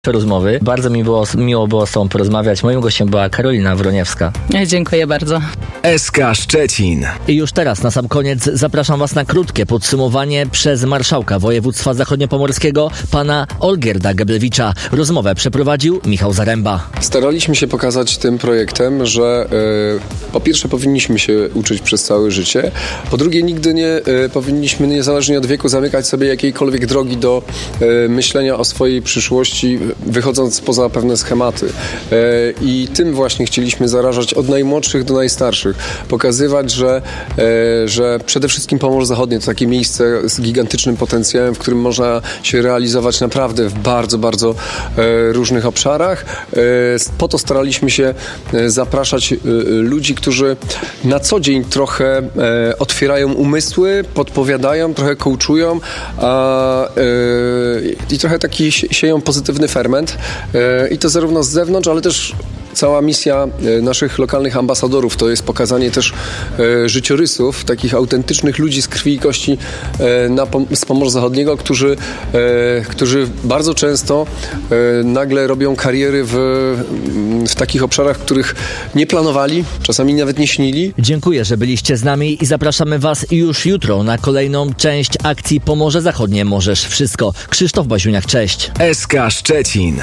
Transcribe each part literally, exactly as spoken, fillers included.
rozmowy. Bardzo mi było, miło było z tobą porozmawiać. Moim gościem była Karolina Wroniewska. Dziękuję bardzo. S K Szczecin. I już teraz, na sam koniec, zapraszam was na krótkie podsumowanie przez marszałka województwa zachodniopomorskiego, pana Olgierda Geblewicza. Rozmowę przeprowadził Michał Zaręba. Staraliśmy się pokazać tym projektem, że e, po pierwsze powinniśmy się uczyć przez całe życie, po drugie nigdy nie e, powinniśmy, niezależnie od wieku, zamykać sobie jakiejkolwiek drogi do e, myślenia o swojej przyszłości, wychodząc poza pewne schematy. E, I tym właśnie chcieliśmy zarażać od najmłodszych do najstarszych. Pokazywać, że, e, że przede wszystkim Pomorze Zachodnie to takie miejsce z gigantycznym potencjałem, w którym można się realizować naprawdę w bardzo, bardzo e, różnych obszarach. E, po to staraliśmy się e, zapraszać e, ludzi, którzy na co dzień trochę e, otwierają umysły, podpowiadają, trochę coachują a, e, i trochę taki sieją pozytywny ferment. E, I to zarówno z zewnątrz, ale też cała misja naszych lokalnych ambasadorów to jest pokazanie też e, życiorysów, takich autentycznych ludzi z krwi i kości e, na, z Pomorza Zachodniego, którzy, e, którzy bardzo często e, nagle robią kariery w, w takich obszarach, których nie planowali, czasami nawet nie śnili. Dziękuję, że byliście z nami i zapraszamy was już jutro na kolejną część akcji Pomorze Zachodnie Możesz Wszystko. Krzysztof Baziuniak, cześć. S K Szczecin.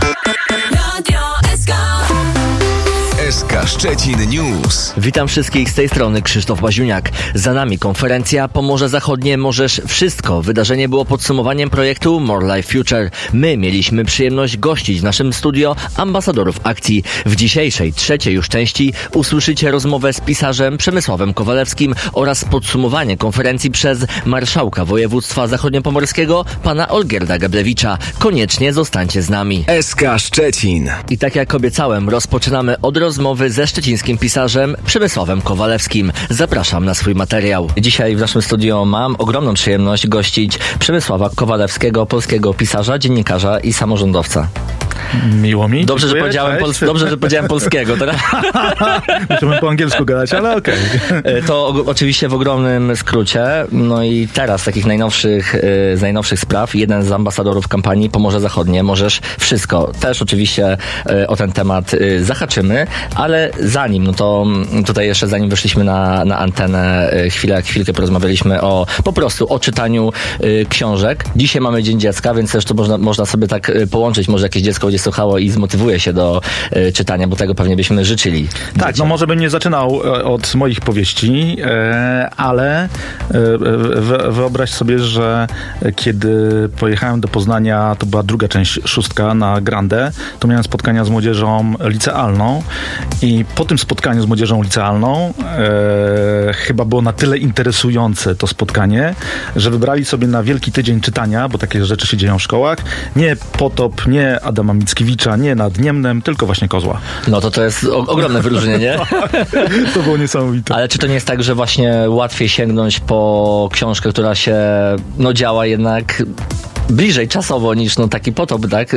S K Szczecin News. Witam wszystkich z tej strony, Krzysztof Baziuniak. Za nami konferencja Pomorze Zachodnie Możesz Wszystko. Wydarzenie było podsumowaniem projektu More Life Future. My mieliśmy przyjemność gościć w naszym studio ambasadorów akcji. W dzisiejszej, trzeciej już części usłyszycie rozmowę z pisarzem Przemysławem Kowalewskim oraz podsumowanie konferencji przez marszałka województwa zachodniopomorskiego, pana Olgierda Geblewicza. Koniecznie zostańcie z nami. S K Szczecin. I tak jak obiecałem, rozpoczynamy od rozmowy z szczecińskim pisarzem Przemysławem Kowalewskim. Zapraszam na swój materiał. Dzisiaj w naszym studio mam ogromną przyjemność gościć Przemysława Kowalewskiego, polskiego pisarza, dziennikarza i samorządowca. Miło mi. Dobrze, że Dziękuję, powiedziałem, pol- dobrze, że powiedziałem polskiego. Teraz. Możemy po angielsku gadać, ale okej. Okay. To o- oczywiście w ogromnym skrócie. No i teraz z takich najnowszych, z najnowszych spraw, jeden z ambasadorów kampanii Pomorze Zachodnie Możesz Wszystko. Też oczywiście o ten temat zahaczymy, ale zanim, no to tutaj jeszcze zanim wyszliśmy na, na antenę, chwilę, chwilkę porozmawialiśmy o, po prostu o czytaniu książek. Dzisiaj mamy Dzień Dziecka, więc też to można, można sobie tak połączyć. Może jakieś dziecko będzie słuchało i zmotywuje się do y, czytania, bo tego pewnie byśmy życzyli. Tak, dzieciom. No może bym nie zaczynał od moich powieści, e, ale e, w, wyobraź sobie, że kiedy pojechałem do Poznania, to była druga część szóstka na Grande, to miałem spotkania z młodzieżą licealną i po tym spotkaniu z młodzieżą licealną e, chyba było na tyle interesujące to spotkanie, że wybrali sobie na Wielki Tydzień Czytania, bo takie rzeczy się dzieją w szkołach, nie Potop, nie Adama Mickiewicza, nie Nad Niemnem, tylko właśnie Kozła. No to to jest o- ogromne wyróżnienie. To było niesamowite. Ale czy to nie jest tak, że właśnie łatwiej sięgnąć po książkę, która się no działa jednak bliżej czasowo niż no taki Potop, tak?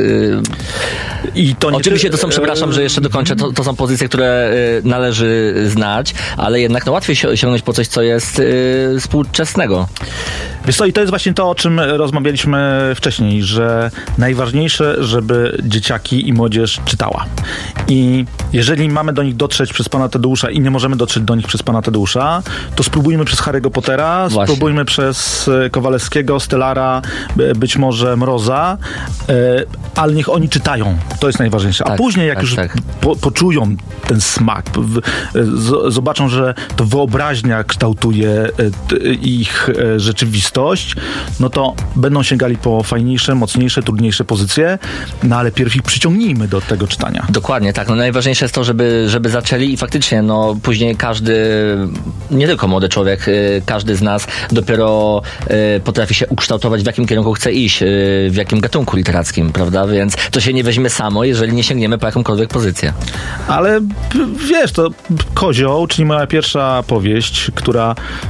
I to nie Oczywiście to są, ty... przepraszam, że jeszcze dokończę, to, to są pozycje, które należy znać, ale jednak no łatwiej sięgnąć po coś, co jest yy, współczesnego. Wiesz co, i to jest właśnie to, o czym rozmawialiśmy wcześniej, że najważniejsze, żeby dzieciaki i młodzież czytała. I jeżeli mamy do nich dotrzeć przez pana Tadeusza i nie możemy dotrzeć do nich przez pana Tadeusza, to spróbujmy przez Harry'ego Pottera, właśnie. Spróbujmy przez Kowalewskiego, Stellara, być może Mroza, ale niech oni czytają. To jest najważniejsze. A tak, później, jak tak, już tak. Po, poczują ten smak, z, zobaczą, że to wyobraźnia kształtuje ich rzeczywistość, no to będą sięgali po fajniejsze, mocniejsze, trudniejsze pozycje, no ale pierw ich przyciągnijmy do tego czytania. Dokładnie, tak. No najważniejsze jest to, żeby, żeby zaczęli i faktycznie, no później każdy, nie tylko młody człowiek, każdy z nas dopiero potrafi się ukształtować, w jakim kierunku chce iść, w jakim gatunku literackim, prawda? Więc to się nie weźmie samo, jeżeli nie sięgniemy po jakąkolwiek pozycję. Ale wiesz, to Kozioł, czyli moja pierwsza powieść, która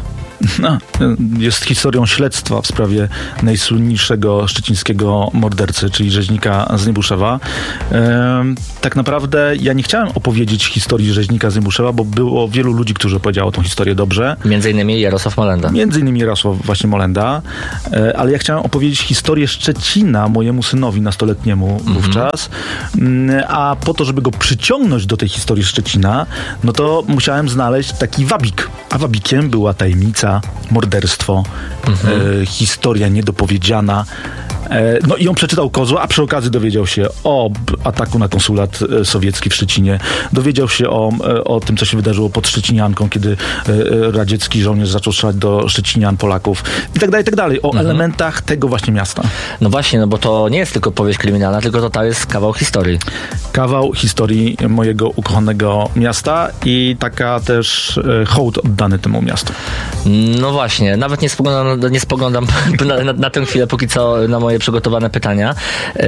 No, jest historią śledztwa w sprawie najsłynniejszego szczecińskiego mordercy, czyli rzeźnika z Niebuszewa. Ehm, tak naprawdę ja nie chciałem opowiedzieć historii rzeźnika z Niebuszewa, bo było wielu ludzi, którzy opowiedziało tą historię dobrze. Między innymi Jarosław Molenda. Między innymi Jarosław właśnie Molenda. E, ale ja chciałem opowiedzieć historię Szczecina mojemu synowi nastoletniemu mhm. wówczas. A po to, żeby go przyciągnąć do tej historii Szczecina, no to musiałem znaleźć taki wabik. A wabikiem była tajemnica, morderstwo, mhm. e, historia niedopowiedziana. E, no i on przeczytał Kozła, a przy okazji dowiedział się o ataku na konsulat e, sowiecki w Szczecinie. Dowiedział się o, e, o tym, co się wydarzyło pod Szczecinianką, kiedy e, radziecki żołnierz zaczął strzelać do Szczecinian, Polaków i tak dalej, i tak dalej. O mhm. elementach tego właśnie miasta. No właśnie, no bo to nie jest tylko powieść kryminalna, tylko to, to jest kawał historii. Kawał historii mojego ukochanego miasta i taka też e, hołd oddany temu miastu. No właśnie, nawet nie spoglądam, nie spoglądam na, na, na tę chwilę póki co na moje przygotowane pytania. Yy,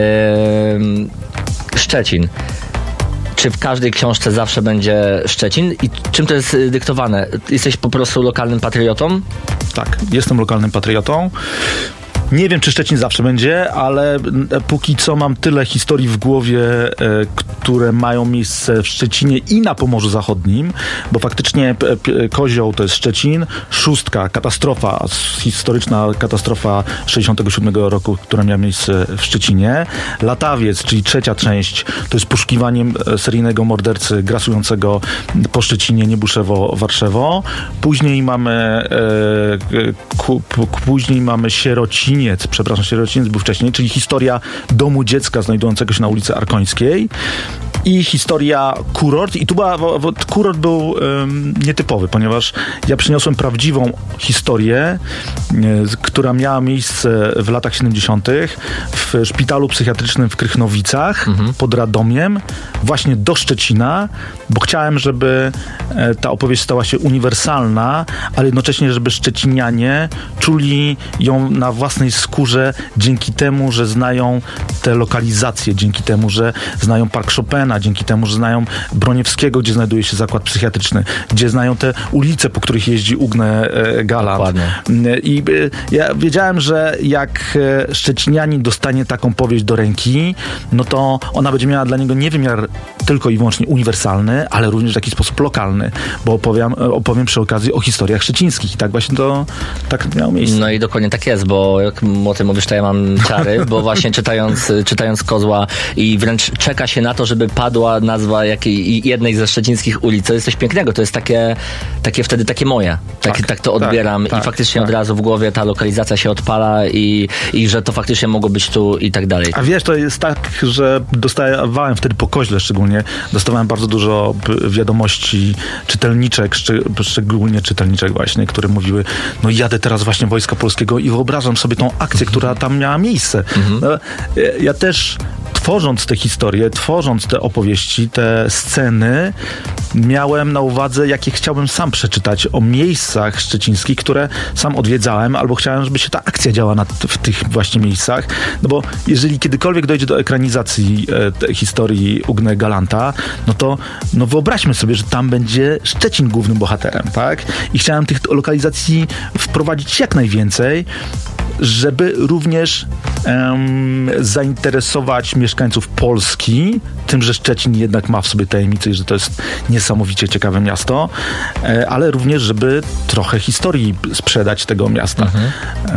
Szczecin. Czy w każdej książce zawsze będzie Szczecin? I czym to jest dyktowane? Jesteś po prostu lokalnym patriotą? Tak, jestem lokalnym patriotą. Nie wiem, czy Szczecin zawsze będzie, ale póki co mam tyle historii w głowie, e, które mają miejsce w Szczecinie i na Pomorzu Zachodnim, bo faktycznie p- p- Kozioł to jest Szczecin, Szóstka, katastrofa, historyczna katastrofa sześćdziesiątego siódmego roku, która miała miejsce w Szczecinie. Latawiec, czyli trzecia część, to jest poszukiwaniem seryjnego mordercy grasującego po Szczecinie, Niebuszewo, Warszewo. Później mamy e, ku, p- później mamy Sierocin, przepraszam, Sierociniec był wcześniej, czyli historia domu dziecka znajdującego się na ulicy Arkońskiej i historia kurort. I tu była, kurort był um, nietypowy, ponieważ ja przyniosłem prawdziwą historię, y, która miała miejsce w latach siedemdziesiątych w szpitalu psychiatrycznym w Krychnowicach mhm. pod Radomiem, właśnie do Szczecina, bo chciałem, żeby e, ta opowieść stała się uniwersalna, ale jednocześnie, żeby szczecinianie czuli ją na własnej skórze dzięki temu, że znają te lokalizacje, dzięki temu, że znają Park Chopina, dzięki temu, że znają Broniewskiego, gdzie znajduje się zakład psychiatryczny, gdzie znają te ulice, po których jeździ Ugne e, Galant. Dokładnie. I e, ja wiedziałem, że jak e, szczecinianin dostanie taką powieść do ręki, no to ona będzie miała dla niego nie wymiar tylko i wyłącznie uniwersalny, ale również w jakiś sposób lokalny, bo opowiem, opowiem przy okazji o historiach szczecińskich i tak właśnie to tak miało miejsce. No i dokładnie tak jest, bo jak o tym mówisz, to ja mam ciary, bo właśnie czytając, czytając Kozła i wręcz czeka się na to, żeby padła nazwa jakiej, jednej ze szczecińskich ulic. To jest coś pięknego, to jest takie, takie wtedy takie moje. Tak, tak, tak to odbieram tak, i tak, faktycznie tak. Od razu w głowie ta lokalizacja się odpala i, i że to faktycznie mogło być tu i tak dalej. A wiesz, to jest tak, że dostawałem wtedy po Koźle szczególnie, dostawałem bardzo dużo wiadomości czytelniczek, szczególnie czytelniczek właśnie, które mówiły, no jadę teraz właśnie Wojska Polskiego i wyobrażam sobie tą akcję, która tam miała miejsce. Mhm. No, ja też tworząc te historie, tworząc te opowieści, te sceny, miałem na uwadze, jakie chciałbym sam przeczytać o miejscach szczecińskich, które sam odwiedzałem, albo chciałem, żeby się ta akcja działa na, w tych właśnie miejscach. No bo jeżeli kiedykolwiek dojdzie do ekranizacji e, historii Ugne Galanta, no to no wyobraźmy sobie, że tam będzie Szczecin głównym bohaterem, tak? I chciałem tych lokalizacji wprowadzić jak najwięcej, żeby również um, zainteresować mieszkańców Polski tym, że Szczecin jednak ma w sobie tajemnicę i że to jest niesamowicie ciekawe miasto, e, ale również, żeby trochę historii sprzedać tego miasta. Mhm.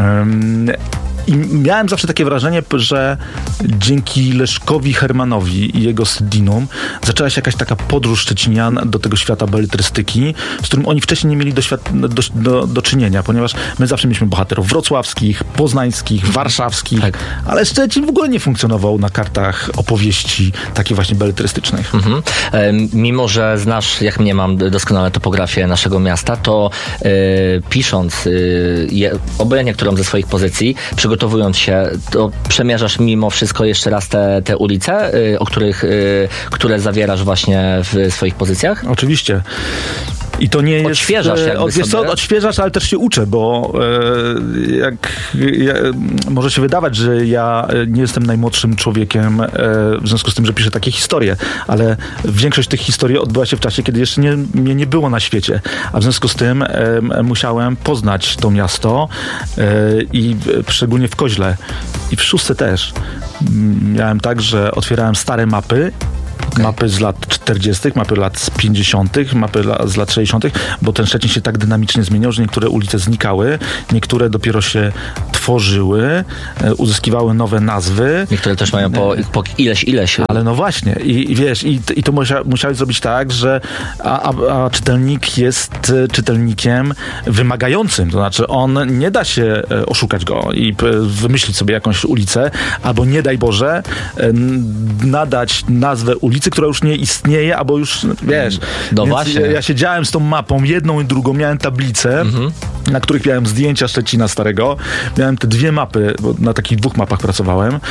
Um, I miałem zawsze takie wrażenie, że dzięki Leszkowi Hermanowi i jego Sydinum zaczęła się jakaś taka podróż Szczecinian do tego świata beletrystyki, z którym oni wcześniej nie mieli do, świat- do, do, do czynienia, ponieważ my zawsze mieliśmy bohaterów wrocławskich, poznańskich, warszawskich, tak. Ale Szczecin w ogóle nie funkcjonował na kartach opowieści takich właśnie beletrystycznych. Mhm. E, mimo, że znasz, jak mnie mam doskonale topografię naszego miasta, to e, pisząc e, je, obojętnie którą ze swoich pozycji, przygotowując się, to przemierzasz mimo wszystko jeszcze raz te, te ulice, y, o których, y, które zawierasz właśnie w swoich pozycjach? Oczywiście. I to nie jest... Odświeżasz jakby od, wiesz co, sobie. odświeżasz, ale też się uczę, bo e, jak ja, może się wydawać, że ja nie jestem najmłodszym człowiekiem e, w związku z tym, że piszę takie historie, ale większość tych historii odbyła się w czasie, kiedy jeszcze nie, mnie nie było na świecie, a w związku z tym e, musiałem poznać to miasto e, i e, szczególnie w Koźle i w Szóstce też. Miałem tak, że otwierałem stare mapy, Okay. Mapy z lat czterdziestych, mapy lat z pięćdziesiątych, mapy la, z lat sześćdziesiątych, bo ten Szczecin się tak dynamicznie zmieniał, że niektóre ulice znikały, niektóre dopiero się tworzyły, e, uzyskiwały nowe nazwy. Niektóre też mają po, po ileś, ileś. Ale no właśnie, i, i wiesz, i, i to musia, musiałeś zrobić tak, że a, a, a czytelnik jest czytelnikiem wymagającym, to znaczy on nie da się e, oszukać go i p, wymyślić sobie jakąś ulicę, albo nie daj Boże e, nadać nazwę ulicy, która już nie istnieje, albo już, wiesz, no więc właśnie. Ja, ja siedziałem z tą mapą, jedną i drugą, miałem tablice, mhm. na których miałem zdjęcia Szczecina starego, miałem te dwie mapy, bo na takich dwóch mapach pracowałem e,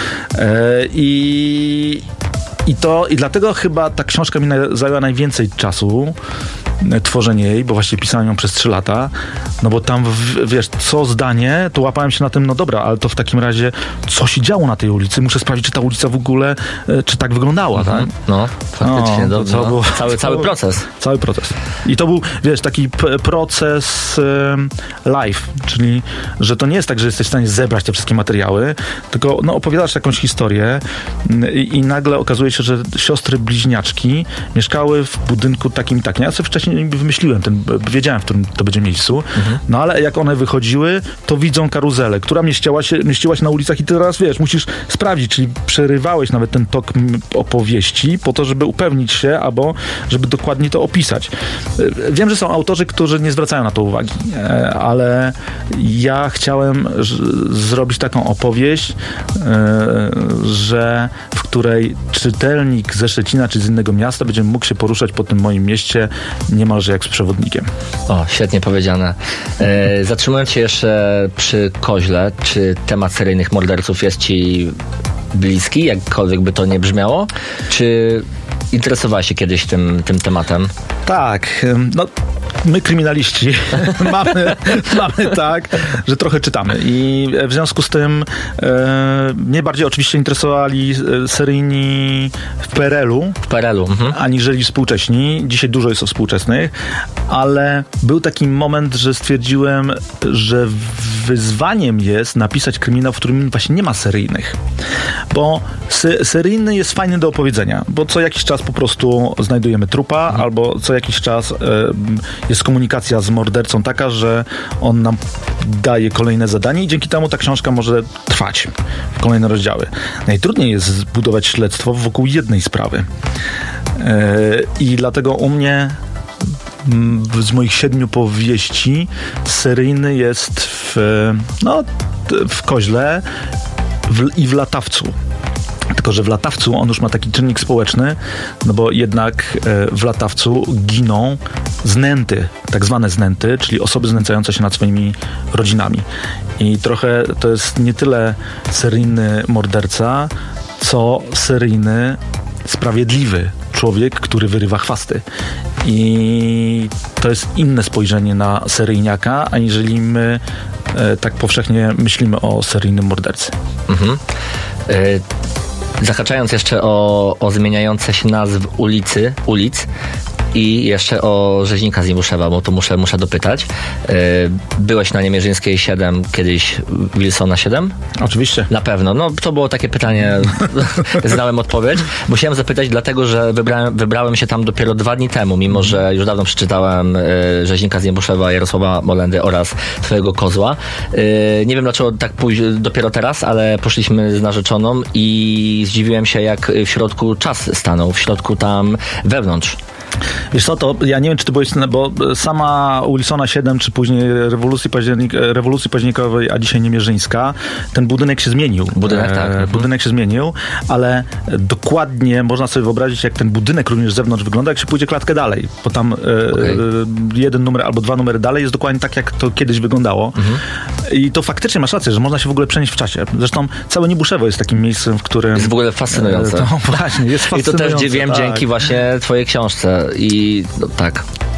i I to, i dlatego chyba ta książka mi na, zajęła najwięcej czasu, e, tworzenie jej, bo właśnie pisałem ją przez trzy lata, no bo tam, w, wiesz, co zdanie, to łapałem się na tym, no dobra, ale to w takim razie, co się działo na tej ulicy? Muszę sprawdzić, czy ta ulica w ogóle, e, czy tak wyglądała, mhm. tak? No, faktycznie, no, dobrze. To no. był, cały, cały proces. Cały proces. I to był, wiesz, taki p- proces e, live, czyli, że to nie jest tak, że jesteś w stanie zebrać te wszystkie materiały, tylko, no, opowiadasz jakąś historię i, i nagle okazuje się, że siostry bliźniaczki mieszkały w budynku takim i takim. Ja sobie wcześniej wymyśliłem, ten, wiedziałem, w którym to będzie miejscu, mhm. no ale jak one wychodziły, to widzą karuzelę, która mieściła się, mieściła się na ulicach i teraz, wiesz, musisz sprawdzić, czyli przerywałeś nawet ten tok opowieści po to, żeby upewnić się, albo żeby dokładnie to opisać. Wiem, że są autorzy, którzy nie zwracają na to uwagi, ale ja chciałem zrobić taką opowieść, że w której czytelnik ze Szczecina czy z innego miasta będzie mógł się poruszać po tym moim mieście niemalże jak z przewodnikiem. O, świetnie powiedziane. E, zatrzymując się jeszcze przy Koźle, czy temat seryjnych morderców jest ci bliski, jakkolwiek by to nie brzmiało? Czy interesowałeś się kiedyś tym, tym tematem? Tak, no my kryminaliści mamy, mamy tak, że trochę czytamy i w związku z tym e, mnie bardziej oczywiście interesowali seryjni w P R L-u, w P R L-u mhm. aniżeli współcześni. Dzisiaj dużo jest o współczesnych, ale był taki moment, że stwierdziłem, że wyzwaniem jest napisać kryminał, w którym właśnie nie ma seryjnych, bo sy- seryjny jest fajny do opowiedzenia, bo co jakiś czas po prostu znajdujemy trupa, mhm. albo co jakiś czas e, jest komunikacja z mordercą taka, że on nam daje kolejne zadanie i dzięki temu ta książka może trwać w kolejne rozdziały. Najtrudniej jest zbudować śledztwo wokół jednej sprawy. E, I dlatego u mnie z moich siedmiu powieści seryjny jest w, no, w Koźle w, i w Latawcu. Tylko że w Latawcu on już ma taki czynnik społeczny, no bo jednak w Latawcu giną znęty, tak zwane znęty, czyli osoby znęcające się nad swoimi rodzinami. I trochę to jest nie tyle seryjny morderca, co seryjny sprawiedliwy człowiek, który wyrywa chwasty. I to jest inne spojrzenie na seryjniaka, aniżeli my e, tak powszechnie myślimy o seryjnym mordercy. Mhm. Y- Zahaczając jeszcze o, o zmieniające się nazwy ulicy, ulic i jeszcze o Rzeźnika z Niebuszewa, bo tu muszę, muszę dopytać. Yy, byłeś na Niemierzyńskiej siedem, kiedyś Wilsona siedem? Oczywiście. Na pewno. No to było takie pytanie, znałem odpowiedź. Musiałem zapytać dlatego, że wybrałem, wybrałem się tam dopiero dwa dni temu, mimo że już dawno przeczytałem yy, Rzeźnika z Niebuszewa, Jarosława Molendy oraz Twojego Kozła. Yy, nie wiem dlaczego tak późno, dopiero teraz, ale poszliśmy z narzeczoną i zdziwiłem się, jak w środku czas stanął, w środku tam wewnątrz. Wiesz co, to ja nie wiem, czy to byłeś, bo sama Wilsona siedem, czy później rewolucji, październik, rewolucji październikowej, a dzisiaj Niemierzyńska, ten budynek się zmienił. Budynek, tak. E, budynek się zmienił, ale dokładnie można sobie wyobrazić, jak ten budynek również z zewnątrz wygląda, jak się pójdzie klatkę dalej, bo tam e, okay. jeden numer albo dwa numery dalej jest dokładnie tak, jak to kiedyś wyglądało. Mhm. I to faktycznie masz rację, że można się w ogóle przenieść w czasie. Zresztą całe Niebuszewo jest takim miejscem, w którym... Jest w ogóle fascynujące. E, to właśnie, jest fascynujące. I to też wiem tak. dzięki właśnie Twojej książce. I no, tak.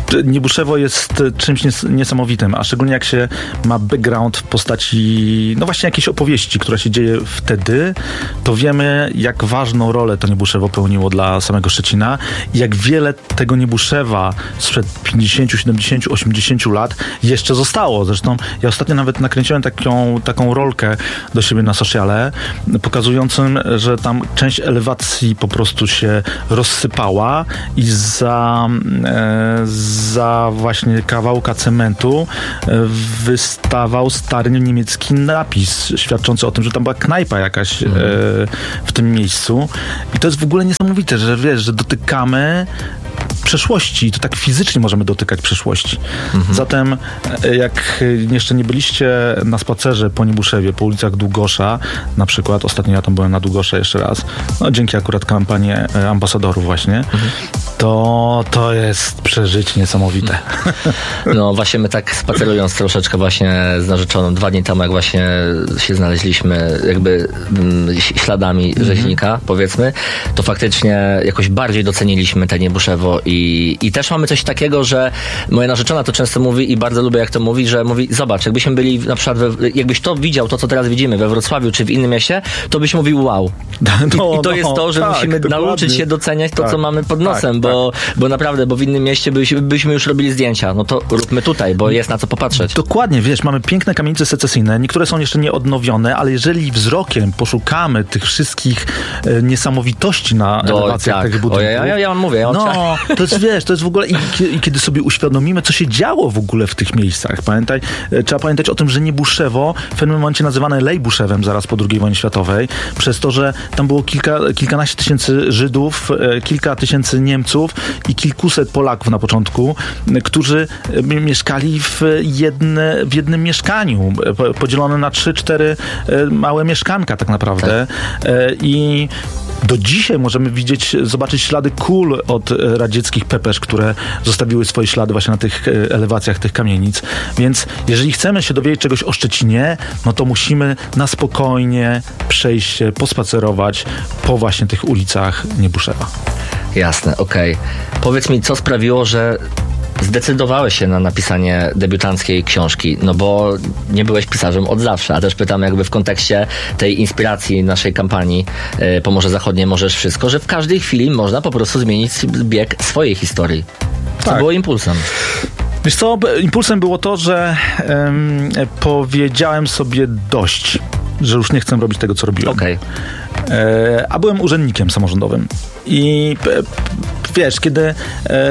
Niebuszewo jest czymś nies- niesamowitym, a szczególnie jak się ma background w postaci, no właśnie jakiejś opowieści, która się dzieje wtedy, to wiemy, jak ważną rolę to Niebuszewo pełniło dla samego Szczecina i jak wiele tego Niebuszewa sprzed pięćdziesiąt, siedemdziesiąt, osiemdziesiąt lat jeszcze zostało. Zresztą ja ostatnio nawet nakręciłem taką, taką rolkę do siebie na sociale, pokazującym, że tam część elewacji po prostu się rozsypała i za, e, za właśnie kawałka cementu e, wystawał stary niemiecki napis świadczący o tym, że tam była knajpa jakaś e, w tym miejscu. I to jest w ogóle niesamowite, że wiesz, że dotykamy przeszłości i to tak fizycznie możemy dotykać przeszłości. Mhm. Zatem jak jeszcze nie byliście na spacerze po Niebuszewie, po ulicach Długosza, na przykład, ostatnio ja tam byłem na Długosza jeszcze raz, no dzięki akurat kampanii ambasadorów właśnie, mhm. to to jest przeżycie niesamowite. No właśnie my tak spacerując troszeczkę właśnie z narzeczoną dwa dni temu, jak właśnie się znaleźliśmy jakby mm, śladami mhm. rzeźnika, powiedzmy, to faktycznie jakoś bardziej doceniliśmy te Niebuszewo i, i też mamy coś takiego, że moja narzeczona to często mówi i bardzo lubię jak to mówi, że mówi, zobacz, jakbyśmy byli na przykład, we, jakbyś to widział, to co teraz widzimy we Wrocławiu czy w innym mieście, to byś mówił wow. No, I, i to no, jest to, że tak, musimy dokładnie. nauczyć się doceniać to, tak, co mamy pod nosem, tak, bo, tak. bo naprawdę, bo w innym mieście byśmy, byśmy już robili zdjęcia, no to róbmy tutaj, bo jest na co popatrzeć. Dokładnie, wiesz, mamy piękne kamienice secesyjne, niektóre są jeszcze nieodnowione, ale jeżeli wzrokiem poszukamy tych wszystkich e, niesamowitości na Do, elewacjach tak. tych budynków, O, ja, ja, ja mam mówię, ja mam no, to jest, wiesz, to jest w ogóle i, i kiedy sobie uświadomimy, co się działo w ogóle w tych miejscach, pamiętaj, e, trzeba pamiętać o tym, że Niebuszewo, w pewnym momencie nazywane Lejbuszewem zaraz po drugiej wojnie światowej, przez to, że tam było kilka, kilkanaście tysięcy Żydów, e, kilka tysięcy Niemców i kilkuset Polaków na początku, e, którzy e, mieszkali w, jedne, w jednym mieszkaniu, e, podzielone na trzy, cztery e, małe mieszkanka tak naprawdę. Tak. E, I do dzisiaj możemy widzieć, zobaczyć ślady kul od radzieckich pepesz, które zostawiły swoje ślady właśnie na tych elewacjach tych kamienic. Więc jeżeli chcemy się dowiedzieć czegoś o Szczecinie, no to musimy na spokojnie przejść się, pospacerować po właśnie tych ulicach Niebuszewa. Jasne, okej. Okay. Powiedz mi, co sprawiło, że zdecydowałeś się na napisanie debiutanckiej książki, no bo nie byłeś pisarzem od zawsze, a też pytam jakby w kontekście tej inspiracji naszej kampanii y, Pomorze Zachodnie Możesz Wszystko, że w każdej chwili można po prostu zmienić bieg swojej historii. Co tak. było impulsem? Wiesz co, impulsem było to, że um, powiedziałem sobie dość, że już nie chcę robić tego, co robiłem. Okej. Okay. E, a byłem urzędnikiem samorządowym. I e, wiesz, kiedy e,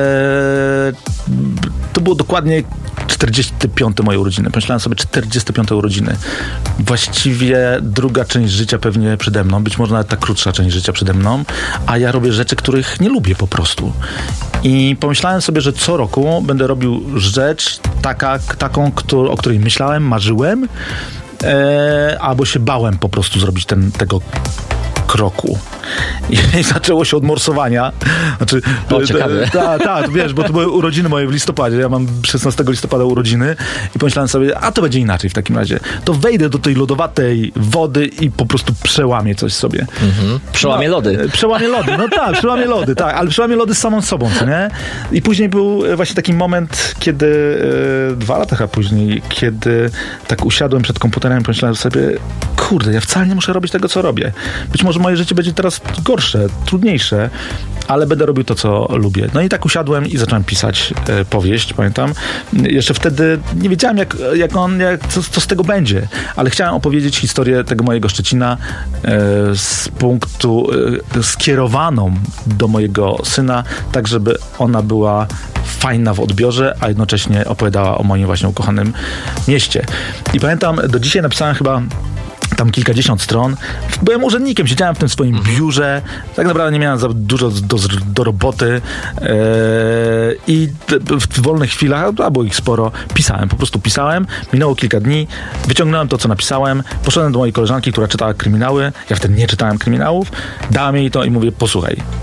to było dokładnie czterdzieste piąte moje urodziny. Pomyślałem sobie czterdzieste piąte urodziny. Właściwie druga część życia pewnie przede mną, być może nawet ta krótsza część życia przede mną, a ja robię rzeczy, których nie lubię po prostu. I pomyślałem sobie, że co roku będę robił rzecz taka, taką, którą, o której myślałem, marzyłem, e, albo się bałem po prostu zrobić ten, tego kroku. I zaczęło się od morsowania. Znaczy, o, ciekawe. Tak, ta, wiesz, bo to były urodziny moje w listopadzie. Ja mam szesnastego listopada urodziny i pomyślałem sobie, a to będzie inaczej w takim razie. To wejdę do tej lodowatej wody i po prostu przełamię coś sobie. Mhm. Przełamię no, lody. Przełamię lody, no tak, przełamię lody, tak, ale przełamię lody z samą sobą, co nie? I później był właśnie taki moment, kiedy e, dwa lata chyba później, kiedy tak usiadłem przed komputerem i pomyślałem sobie, kurde, ja wcale nie muszę robić tego, co robię. Być może moje życie będzie teraz gorsze, trudniejsze, ale będę robił to, co lubię. No i tak usiadłem i zacząłem pisać e, powieść, pamiętam. Jeszcze wtedy nie wiedziałem, jak, jak on, jak, co, co z tego będzie, ale chciałem opowiedzieć historię tego mojego Szczecina e, z punktu e, skierowaną do mojego syna, tak żeby ona była fajna w odbiorze, a jednocześnie opowiadała o moim właśnie ukochanym mieście. I pamiętam, do dzisiaj napisałem chyba tam kilkadziesiąt stron. Byłem urzędnikiem, siedziałem w tym swoim biurze, tak naprawdę nie miałem za dużo do, do roboty yy, i w wolnych chwilach, a było ich sporo, pisałem, po prostu pisałem. Minęło kilka dni, wyciągnąłem to, co napisałem, poszedłem do mojej koleżanki, która czytała kryminały, ja wtedy nie czytałem kryminałów, dałem jej to i mówię, posłuchaj,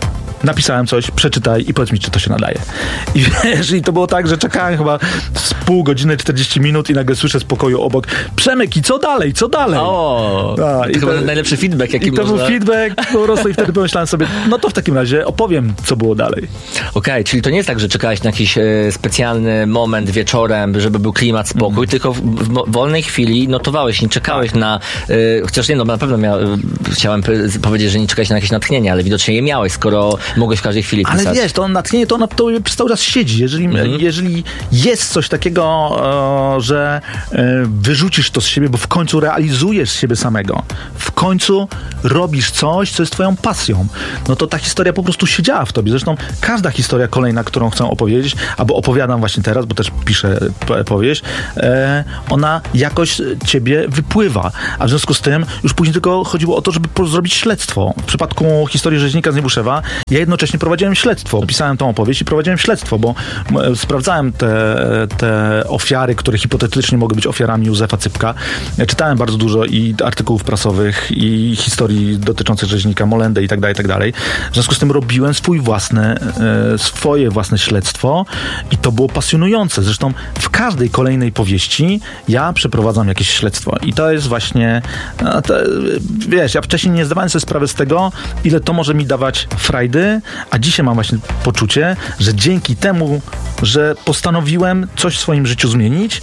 napisałem coś, przeczytaj i powiedz mi, czy to się nadaje. I wiesz, i to było tak, że czekałem chyba z pół godziny, czterdzieści minut i nagle słyszę z pokoju obok: Przemek, i co dalej, co dalej? O, A, to i chyba to, najlepszy feedback, jaki I to można... był feedback po prostu i wtedy pomyślałem sobie, no to w takim razie opowiem, co było dalej. Okej, okay, czyli to nie jest tak, że czekałeś na jakiś e, specjalny moment wieczorem, żeby był klimat, spokój, mm. tylko w, w wolnej chwili notowałeś, nie czekałeś tak. na... E, chociaż nie, no na pewno mia, chciałem p- powiedzieć, że nie czekałeś na jakieś natchnienie, ale widocznie je miałeś, skoro mogłeś w każdej chwili pisać. Ale wiesz, to natchnienie to na to przez cały czas siedzi. Jeżeli, mm. jeżeli jest coś takiego, e, że e, wyrzucisz to z siebie, bo w końcu realizujesz siebie samego, w końcu robisz coś, co jest twoją pasją, no to ta historia po prostu siedziała w tobie. Zresztą każda historia kolejna, którą chcę opowiedzieć, albo opowiadam właśnie teraz, bo też piszę powieść, e, ona jakoś ciebie wypływa. A w związku z tym już później tylko chodziło o to, żeby zrobić śledztwo. W przypadku historii rzeźnika z Niebuszewa ja jednocześnie prowadziłem śledztwo. Pisałem tą opowieść i prowadziłem śledztwo, bo e, sprawdzałem te, te ofiary, które hipotetycznie mogły być ofiarami Józefa Cypka. Ja czytałem bardzo dużo i artykułów prasowych, i historii dotyczących rzeźnika, Molendy i tak dalej, i tak dalej. W związku z tym robiłem swój własny, e, swoje własne śledztwo i to było pasjonujące. Zresztą w każdej kolejnej powieści ja przeprowadzam jakieś śledztwo i to jest właśnie no, to, wiesz, ja wcześniej nie zdawałem sobie sprawy z tego, ile to może mi dawać frajdy, a dzisiaj mam właśnie poczucie, że dzięki temu, że postanowiłem coś w swoim życiu zmienić,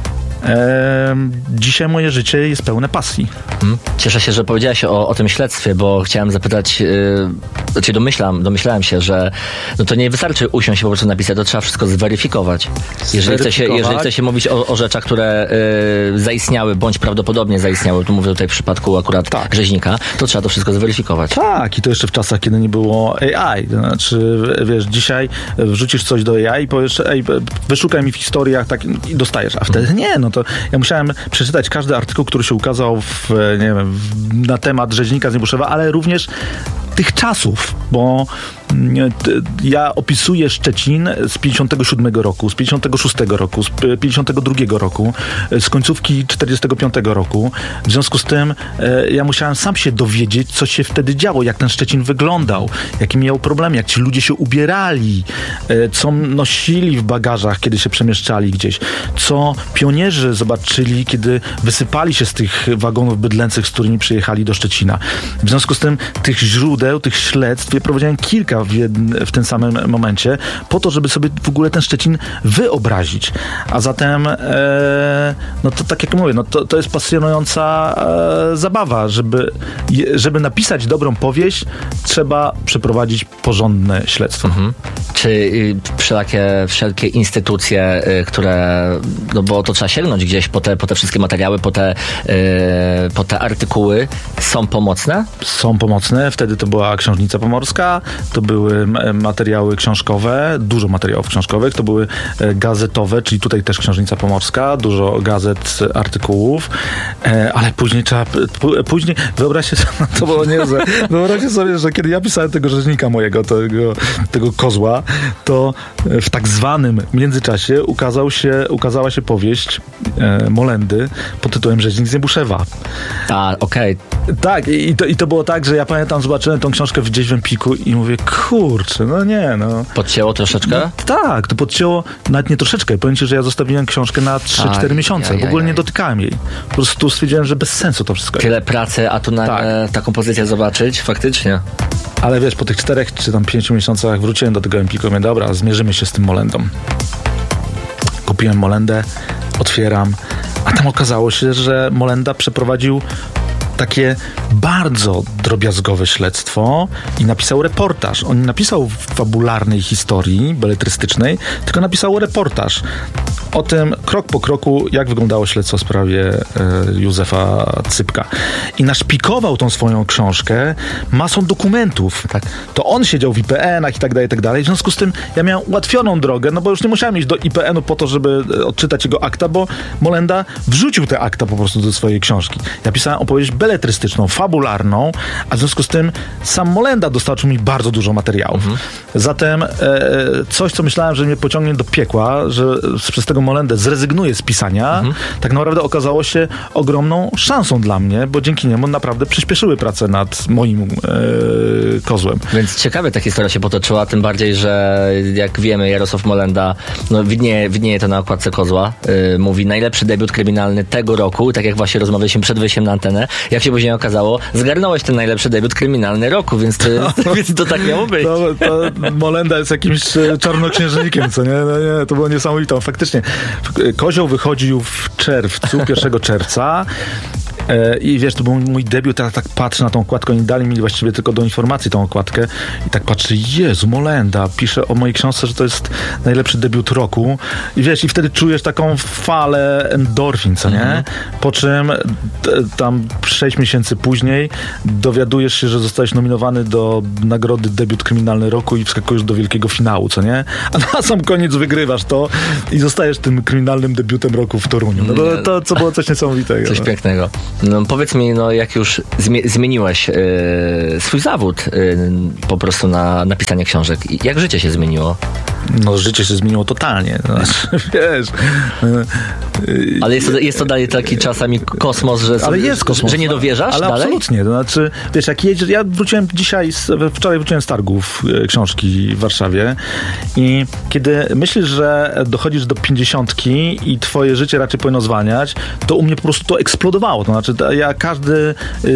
Eee, dzisiaj moje życie jest pełne pasji. Hmm. Cieszę się, że powiedziałeś o, o tym śledztwie, bo chciałem zapytać, yy, znaczy domyślam, domyślałem się, że no to nie wystarczy usiąść i po prostu napisać, to trzeba wszystko zweryfikować. Jeżeli chce się, jeżeli chce się mówić o, o rzeczach, które yy, zaistniały, bądź prawdopodobnie zaistniały, tu mówię tutaj w przypadku akurat tak. rzeźnika, to trzeba to wszystko zweryfikować. Tak, i to jeszcze w czasach, kiedy nie było A I. To znaczy, wiesz, dzisiaj wrzucisz coś do A I i powiesz, ej, wyszukaj mi w historiach tak, i dostajesz, a wtedy hmm. nie, no to ja musiałem przeczytać każdy artykuł, który się ukazał w, nie wiem, w, na temat rzeźnika z Niebuszewa, ale również tych czasów, bo ja opisuję Szczecin z pięćdziesiątego siódmego roku, z pięćdziesiątego szóstego roku, z pięćdziesiątego drugiego roku, z końcówki czterdziestego piątego roku. W związku z tym ja musiałem sam się dowiedzieć, co się wtedy działo, jak ten Szczecin wyglądał, jakie miał problemy, jak ci ludzie się ubierali, co nosili w bagażach, kiedy się przemieszczali gdzieś, co pionierzy zobaczyli, kiedy wysypali się z tych wagonów bydlęcych, z którymi przyjechali do Szczecina. W związku z tym tych źródeł, tych śledztw, ja prowadziłem kilka w, jedn, w tym samym momencie, po to, żeby sobie w ogóle ten Szczecin wyobrazić. A zatem e, no to tak jak mówię, no to, to jest pasjonująca e, zabawa. Żeby, żeby napisać dobrą powieść, trzeba przeprowadzić porządne śledztwo. Mhm. Czy y, wszelakie, wszelkie instytucje, y, które, no bo to trzeba sięgnąć gdzieś po te, po te wszystkie materiały, po te, y, po te artykuły, są pomocne? Są pomocne. Wtedy to była Książnica Pomorska, to były materiały książkowe, dużo materiałów książkowych, to były gazetowe, czyli tutaj też Książnica Pomorska, dużo gazet, artykułów, ale później trzeba, później, wyobraźcie sobie, no to było niezłe, wyobraźcie sobie, że kiedy ja pisałem tego rzeźnika mojego, tego, tego kozła, to w tak zwanym międzyczasie ukazał się, ukazała się powieść e, Molendy pod tytułem Rzeźnik z Niebuszewa. A, okej. Okay. Tak, i to, i to było tak, że ja pamiętam, zobaczyłem tą książkę gdzieś w Empiku i mówię, kurczę, no nie, no. Podcięło troszeczkę? No, tak, to podcięło, nawet nie troszeczkę. Powiem ci, że ja zostawiłem książkę na trzy cztery miesiące. Aj, aj, w ogóle aj. nie dotykałem jej. Po prostu stwierdziłem, że bez sensu to wszystko. Tyle pracy, a tu na tak. e, taką pozycję zobaczyć, faktycznie. Ale wiesz, po tych czterech czy tam pięciu miesiącach wróciłem do tego Empiku i mówię, dobra, zmierzymy się z tym Molendą. Kupiłem Molendę, otwieram, a tam okazało się, że Molenda przeprowadził takie bardzo drobiazgowe śledztwo i napisał reportaż. On nie napisał fabularnej historii beletrystycznej, tylko napisał reportaż o tym krok po kroku, jak wyglądało śledztwo w sprawie e, Józefa Cypka. I naszpikował tą swoją książkę masą dokumentów. Tak. To on siedział w I P N-ach i tak dalej, i tak dalej. W związku z tym ja miałem ułatwioną drogę, no bo już nie musiałem iść do I P N-u po to, żeby odczytać jego akta, bo Molenda wrzucił te akta po prostu do swojej książki. Ja pisałem opowieść beletrystyczną, fabularną, a w związku z tym sam Molenda dostarczył mi bardzo dużo materiałów. Mhm. Zatem e, coś, co myślałem, że mnie pociągnie do piekła, że przez tego Molendę zrezygnuje z pisania, mhm. tak naprawdę okazało się ogromną szansą dla mnie, bo dzięki niemu naprawdę przyspieszyły prace nad moim e, kozłem. Więc ciekawie ta historia się potoczyła, tym bardziej, że jak wiemy, Jarosław Molenda, no widnieje, widnieje to na okładce kozła, yy, mówi najlepszy debiut kryminalny tego roku, tak jak właśnie rozmawialiśmy przed wyjściem na antenę, jak się później okazało, zgarnąłeś ten najlepszy debiut kryminalny roku, więc to, no, więc to tak miało być. To, to Molenda jest jakimś czarnoksiężnikiem, co nie? No nie? To było niesamowite. Faktycznie, kozioł wychodził w czerwcu, pierwszego czerwca. I wiesz, to był mój debiut, ja tak patrzę na tą okładkę, oni dali mi właściwie tylko do informacji tą okładkę i tak patrzę, Jezu, Molenda, pisze o mojej książce, że to jest najlepszy debiut roku i wiesz, i wtedy czujesz taką falę endorfin, co nie? Mhm. Po czym t, tam sześć miesięcy później dowiadujesz się, że zostałeś nominowany do nagrody debiut kryminalny roku i wskakujesz do wielkiego finału, co nie? A na sam koniec wygrywasz to i zostajesz tym kryminalnym debiutem roku w Toruniu. No to, to co było coś niesamowitego. Coś no. pięknego. No, powiedz mi, no jak już zmie- zmieniłeś yy, swój zawód yy, po prostu na napisanie książek, jak życie się zmieniło? No życie się zmieniło totalnie. No, wiesz. Yy, ale jest to, jest to dalej taki czasami kosmos, że, ale jest kosmos, że nie dowierzasz ale dalej? Absolutnie. To znaczy, wiesz, jak jedziesz, ja wróciłem dzisiaj, z, wczoraj wróciłem z targów książki w Warszawie i kiedy myślisz, że dochodzisz do pięćdziesiątki i twoje życie raczej powinno zwalniać, to u mnie po prostu to eksplodowało. To znaczy, ja każdy,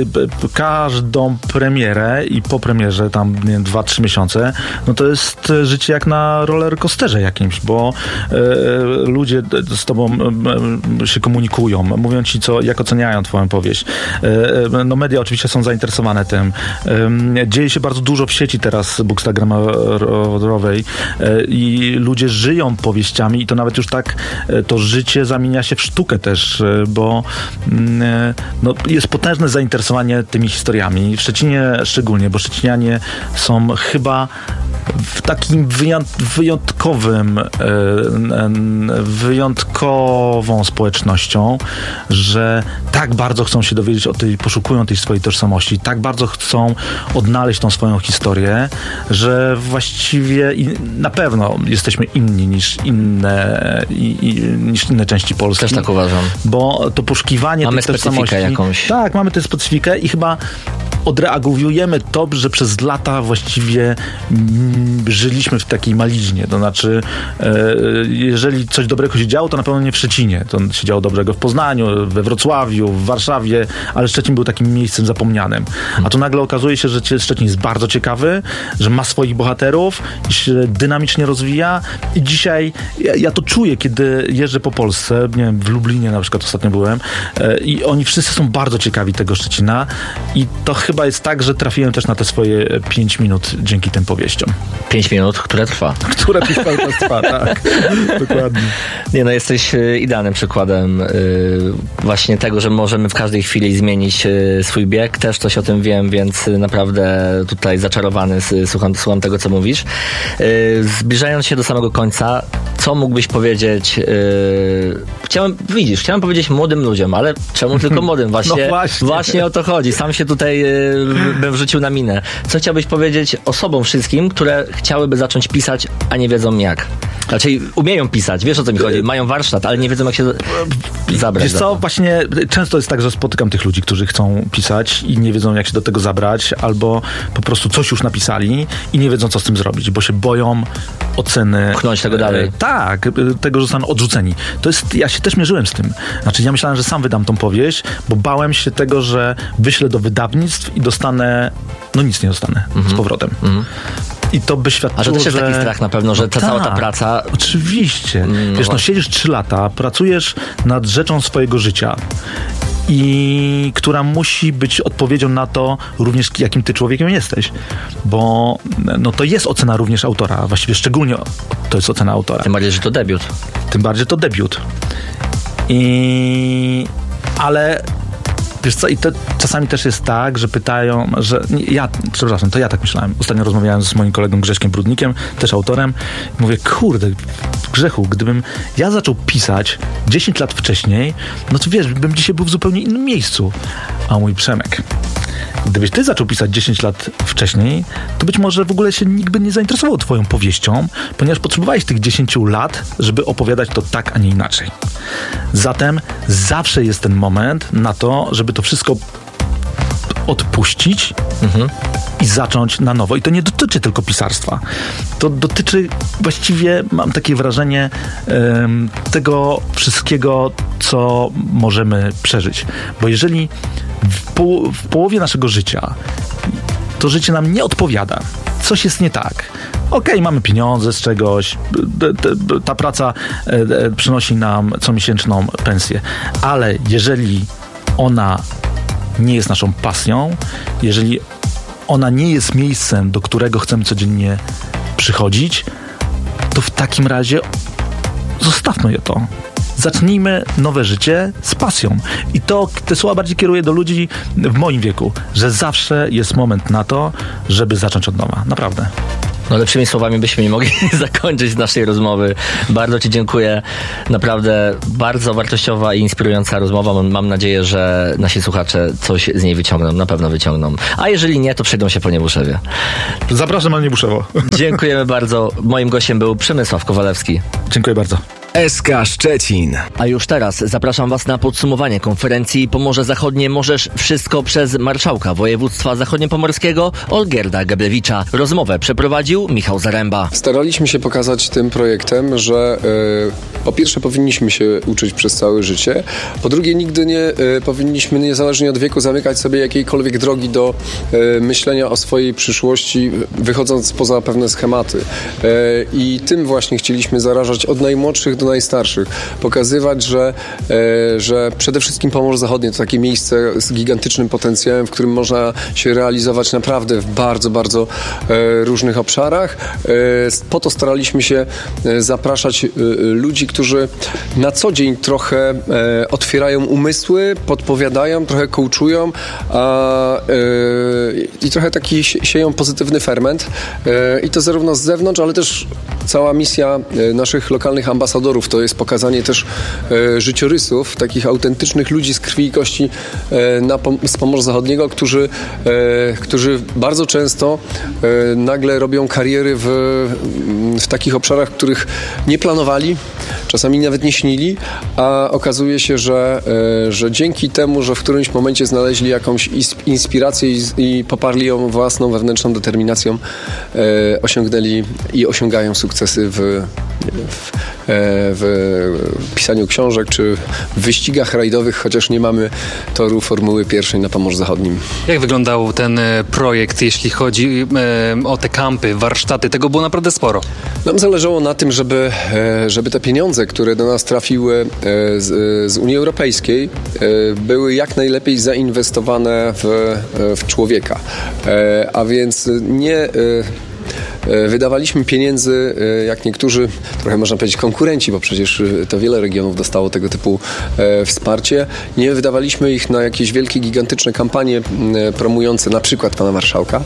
każdą premierę i po premierze tam, nie wiem, dwa, trzy miesiące, no to jest życie jak na roller coasterze jakimś, bo e, ludzie z tobą e, się komunikują, mówią ci, co, jak oceniają twoją powieść. E, no media oczywiście są zainteresowane tym. E, dzieje się bardzo dużo w sieci teraz bookstagramowej e, i ludzie żyją powieściami i to nawet już tak, e, to życie zamienia się w sztukę też, e, bo e, no, jest potężne zainteresowanie tymi historiami. W Szczecinie szczególnie, bo szczecinianie są chyba w takim wyjątkowym, wyjątkową społecznością, że tak bardzo chcą się dowiedzieć o tej, poszukują tej swojej tożsamości, tak bardzo chcą odnaleźć tą swoją historię, że właściwie i na pewno jesteśmy inni niż inne, i, i, niż inne części Polski. Też tak uważam. Bo to poszukiwanie mamy tej tożsamości... Mamy specyfikę jakąś. Tak, mamy tę specyfikę i chyba odreagujemy to, że przez lata właściwie mm, żyliśmy w takiej maliźnie. To znaczy, e, jeżeli coś dobrego się działo, to na pewno nie w Szczecinie. To się działo dobrego w Poznaniu, we Wrocławiu, w Warszawie, ale Szczecin był takim miejscem zapomnianym. A tu nagle okazuje się, że Szczecin jest bardzo ciekawy, że ma swoich bohaterów, się dynamicznie rozwija i dzisiaj ja, ja to czuję, kiedy jeżdżę po Polsce, nie wiem, w Lublinie na przykład ostatnio byłem e, i oni wszyscy są bardzo ciekawi tego Szczecina i to chyba jest tak, że trafiłem też na te swoje pięć minut dzięki tym powieściom. Pięć minut, które trwa. Które cały czas trwa, tak. Dokładnie. Nie no, jesteś idealnym przykładem yy, właśnie tego, że możemy w każdej chwili zmienić yy, swój bieg. Też coś o tym wiem, więc naprawdę tutaj zaczarowany słucham, słucham tego, co mówisz. Yy, zbliżając się do samego końca, co mógłbyś powiedzieć? Yy, chciałem, widzisz, chciałem powiedzieć młodym ludziom, ale czemu tylko młodym? Właśnie, no właśnie. właśnie o to chodzi. Sam się tutaj yy, bym wrzucił na minę. Co chciałbyś powiedzieć osobom wszystkim, które chciałyby zacząć pisać, a nie wiedzą jak? Raczej umieją pisać, wiesz o co mi chodzi, mają warsztat, ale nie wiedzą jak się zabrać. Wiesz co, właśnie często jest tak, że spotykam tych ludzi, którzy chcą pisać i nie wiedzą jak się do tego zabrać, albo po prostu coś już napisali i nie wiedzą co z tym zrobić, bo się boją oceny. Pchnąć tego dalej. E, tak, tego, że zostaną odrzuceni. To jest, ja się też mierzyłem z tym. Znaczy ja myślałem, że sam wydam tą powieść, bo bałem się tego, że wyślę do wydawnictw i dostanę, no nic nie dostanę mm-hmm. z powrotem. Mm-hmm. I to by świadczyło, A to też jest że... taki strach na pewno, że no ta tak, cała ta praca... Oczywiście. No Wiesz, no siedzisz trzy lata, pracujesz nad rzeczą swojego życia i która musi być odpowiedzią na to również, jakim ty człowiekiem jesteś. Bo no, to jest ocena również autora. Właściwie szczególnie to jest ocena autora. Tym bardziej, że to debiut. Tym bardziej to debiut. I... Ale... Wiesz co, i to czasami też jest tak, że pytają, że ja, przepraszam, to ja tak myślałem. Ostatnio rozmawiałem z moim kolegą Grześkiem Brudnikiem, też autorem. I mówię, kurde, Grzechu, gdybym ja zaczął pisać dziesięć lat wcześniej, no to wiesz, bym dzisiaj był w zupełnie innym miejscu. A mój Przemek, Gdybyś ty zaczął pisać dziesięć lat wcześniej, to być może w ogóle się nikt by nie zainteresował twoją powieścią, ponieważ potrzebowałeś tych dziesięciu lat, żeby opowiadać to tak, a nie inaczej. Zatem zawsze jest ten moment na to, żeby to wszystko odpuścić mhm. i zacząć na nowo. I to nie dotyczy tylko pisarstwa. To dotyczy właściwie, mam takie wrażenie, um, tego wszystkiego, co możemy przeżyć. Bo jeżeli w, po, w połowie naszego życia to życie nam nie odpowiada, coś jest nie tak. Okej, okay, mamy pieniądze z czegoś, ta praca przynosi nam comiesięczną pensję, ale jeżeli ona nie jest naszą pasją, jeżeli ona nie jest miejscem, do którego chcemy codziennie przychodzić, to w takim razie zostawmy je to. Zacznijmy nowe życie z pasją. I to te słowa bardziej kieruję do ludzi w moim wieku, że zawsze jest moment na to, żeby zacząć od nowa. Naprawdę. No lepszymi słowami byśmy nie mogli zakończyć naszej rozmowy. Bardzo ci dziękuję. Naprawdę bardzo wartościowa i inspirująca rozmowa. Mam nadzieję, że nasi słuchacze coś z niej wyciągną. Na pewno wyciągną. A jeżeli nie, to przejdą się po Niebuszewie. Zapraszam na Niebuszewo. Dziękujemy bardzo. Moim gościem był Przemysław Kowalewski. Dziękuję bardzo. S K Szczecin. A już teraz zapraszam Was na podsumowanie konferencji Pomorze Zachodnie Możesz Wszystko przez marszałka województwa zachodniopomorskiego Olgierda Geblewicza. Rozmowę przeprowadził Michał Zaręba. Staraliśmy się pokazać tym projektem, że y, po pierwsze powinniśmy się uczyć przez całe życie, po drugie nigdy nie y, powinniśmy niezależnie od wieku zamykać sobie jakiejkolwiek drogi do y, myślenia o swojej przyszłości, wychodząc poza pewne schematy. Y, I tym właśnie chcieliśmy zarażać od najmłodszych do najstarszych. Pokazywać, że, e, że przede wszystkim Pomorze Zachodnie to takie miejsce z gigantycznym potencjałem, w którym można się realizować naprawdę w bardzo, bardzo e, różnych obszarach. E, po to staraliśmy się e, zapraszać e, ludzi, którzy na co dzień trochę e, otwierają umysły, podpowiadają, trochę coachują a, e, i trochę taki sieją pozytywny ferment. E, I to zarówno z zewnątrz, ale też cała misja e, naszych lokalnych ambasadorów to jest pokazanie też e, życiorysów takich autentycznych ludzi z krwi i kości e, na, z Pomorza Zachodniego, którzy, e, którzy bardzo często e, nagle robią kariery w, w takich obszarach, których nie planowali, czasami nawet nie śnili, a okazuje się, że, e, że dzięki temu, że w którymś momencie znaleźli jakąś inspirację i, i poparli ją własną wewnętrzną determinacją, e, osiągnęli i osiągają sukcesy w, w w pisaniu książek czy w wyścigach rajdowych, chociaż nie mamy toru Formuły pierwszej na Pomorzu Zachodnim. Jak wyglądał ten projekt, jeśli chodzi e, o te kampy, warsztaty? Tego było naprawdę sporo. Nam zależało na tym, żeby, żeby te pieniądze, które do nas trafiły z, z Unii Europejskiej, były jak najlepiej zainwestowane w, w człowieka. A więc nie wydawaliśmy pieniędzy, jak niektórzy, trochę można powiedzieć konkurenci, bo przecież to wiele regionów dostało tego typu wsparcie. Nie wydawaliśmy ich na jakieś wielkie, gigantyczne kampanie promujące na przykład pana marszałka,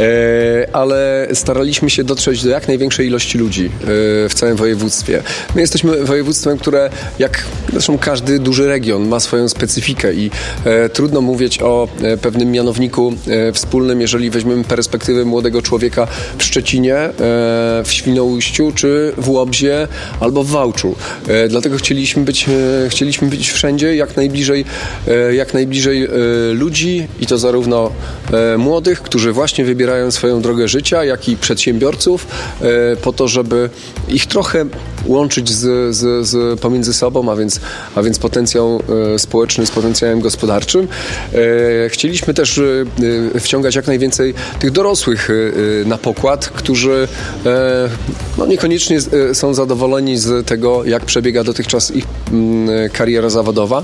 ale staraliśmy się dotrzeć do jak największej ilości ludzi w całym województwie. My jesteśmy województwem, które jak zresztą każdy duży region ma swoją specyfikę i trudno mówić o pewnym mianowniku wspólnym, jeżeli weźmiemy perspektywę młodego człowieka w Szczecinie, w Świnoujściu, czy w Łobzie, albo w Wałczu. Dlatego chcieliśmy być, chcieliśmy być wszędzie, jak najbliżej, jak najbliżej ludzi i to zarówno młodych, którzy właśnie wybierają swoją drogę życia, jak i przedsiębiorców, po to, żeby ich trochę łączyć z, z, z pomiędzy sobą, a więc, a więc potencjał społeczny z potencjałem gospodarczym. Chcieliśmy też wciągać jak najwięcej tych dorosłych na pokład, którzy no, niekoniecznie są zadowoleni z tego, jak przebiega dotychczas ich kariera zawodowa.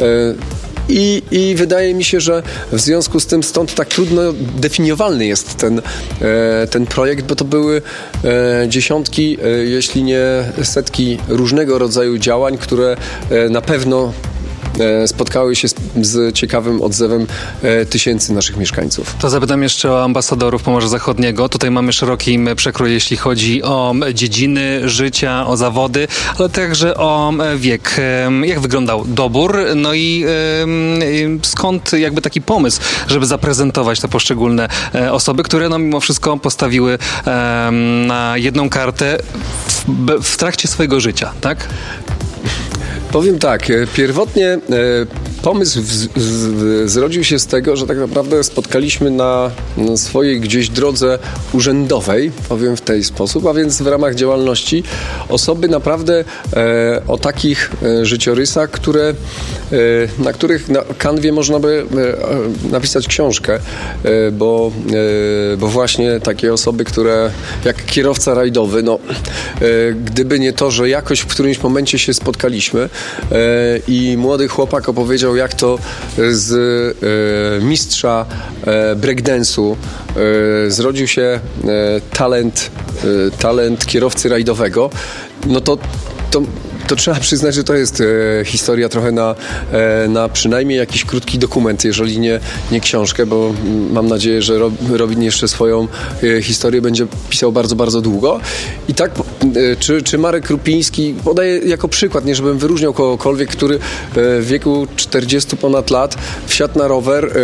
I, I wydaje mi się, że w związku z tym stąd tak trudno definiowalny jest ten, ten projekt, bo to były dziesiątki, jeśli nie setki różnego rodzaju działań, które na pewno e, spotkały się z, z ciekawym odzewem e, tysięcy naszych mieszkańców. To zapytam jeszcze o ambasadorów Pomorza Zachodniego. Tutaj mamy szeroki przekrój, jeśli chodzi o dziedziny życia, o zawody, ale także o wiek. Jak wyglądał dobór? No i skąd jakby taki pomysł, żeby zaprezentować te poszczególne osoby, które no mimo wszystko postawiły na jedną kartę w, w trakcie swojego życia, tak? Powiem tak, pierwotnie e, pomysł w, w, zrodził się z tego, że tak naprawdę spotkaliśmy na, na swojej gdzieś drodze urzędowej, powiem w ten sposób, a więc w ramach działalności osoby naprawdę e, o takich e, życiorysach, które, e, na których na kanwie można by e, napisać książkę, e, bo, e, bo właśnie takie osoby, które jak kierowca rajdowy, no e, gdyby nie to, że jakoś w którymś momencie się spotkaliśmy, i młody chłopak opowiedział, jak to z e, mistrza e, breakdance'u e, zrodził się e, talent, e, talent kierowcy rajdowego, no to, to to trzeba przyznać, że to jest e, historia trochę na, e, na przynajmniej jakiś krótki dokument, jeżeli nie, nie książkę, bo m, mam nadzieję, że Rob, Robin jeszcze swoją e, historię będzie pisał bardzo, bardzo długo. I tak, e, czy, czy Marek Rupiński, podaję jako przykład, nie żebym wyróżniał kogokolwiek, który e, w wieku czterdziestu ponad lat wsiadł na rower e,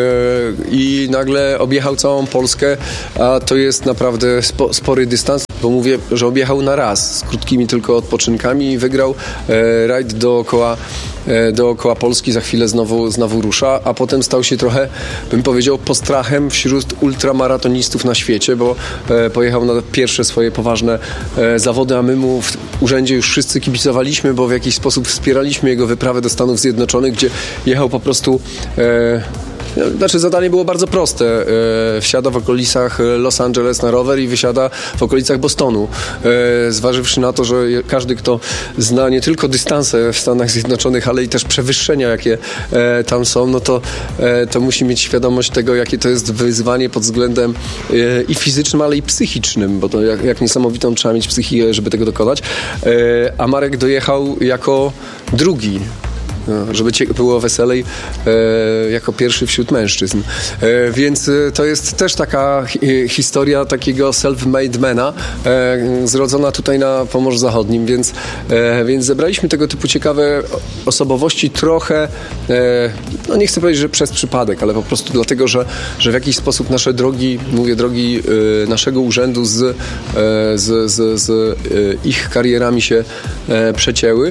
i nagle objechał całą Polskę, a to jest naprawdę spo, spory dystans, bo mówię, że objechał na raz, z krótkimi tylko odpoczynkami i wygrał e, rajd dookoła, e, dookoła Polski, za chwilę znowu, znowu rusza, a potem stał się trochę, bym powiedział, postrachem wśród ultramaratonistów na świecie, bo e, pojechał na pierwsze swoje poważne e, zawody, a my mu w urzędzie już wszyscy kibicowaliśmy, bo w jakiś sposób wspieraliśmy jego wyprawę do Stanów Zjednoczonych, gdzie jechał po prostu e, Znaczy zadanie było bardzo proste. E, wsiada w okolicach Los Angeles na rower i wysiada w okolicach Bostonu. E, zważywszy na to, że każdy, kto zna nie tylko dystanse w Stanach Zjednoczonych, ale i też przewyższenia, jakie e, tam są, no to, e, to musi mieć świadomość tego, jakie to jest wyzwanie pod względem e, i fizycznym, ale i psychicznym, bo to jak, jak niesamowitą trzeba mieć psychikę, żeby tego dokonać. E, a Marek dojechał jako drugi. No, żeby było weselej, e, jako pierwszy wśród mężczyzn. E, więc e, to jest też taka hi, historia takiego self-made mana, e, zrodzona tutaj na Pomorzu Zachodnim, więc, e, więc zebraliśmy tego typu ciekawe osobowości trochę, e, no nie chcę powiedzieć, że przez przypadek, ale po prostu dlatego, że, że w jakiś sposób nasze drogi, mówię drogi e, naszego urzędu z, e, z, z, z e, ich karierami się e, przecięły.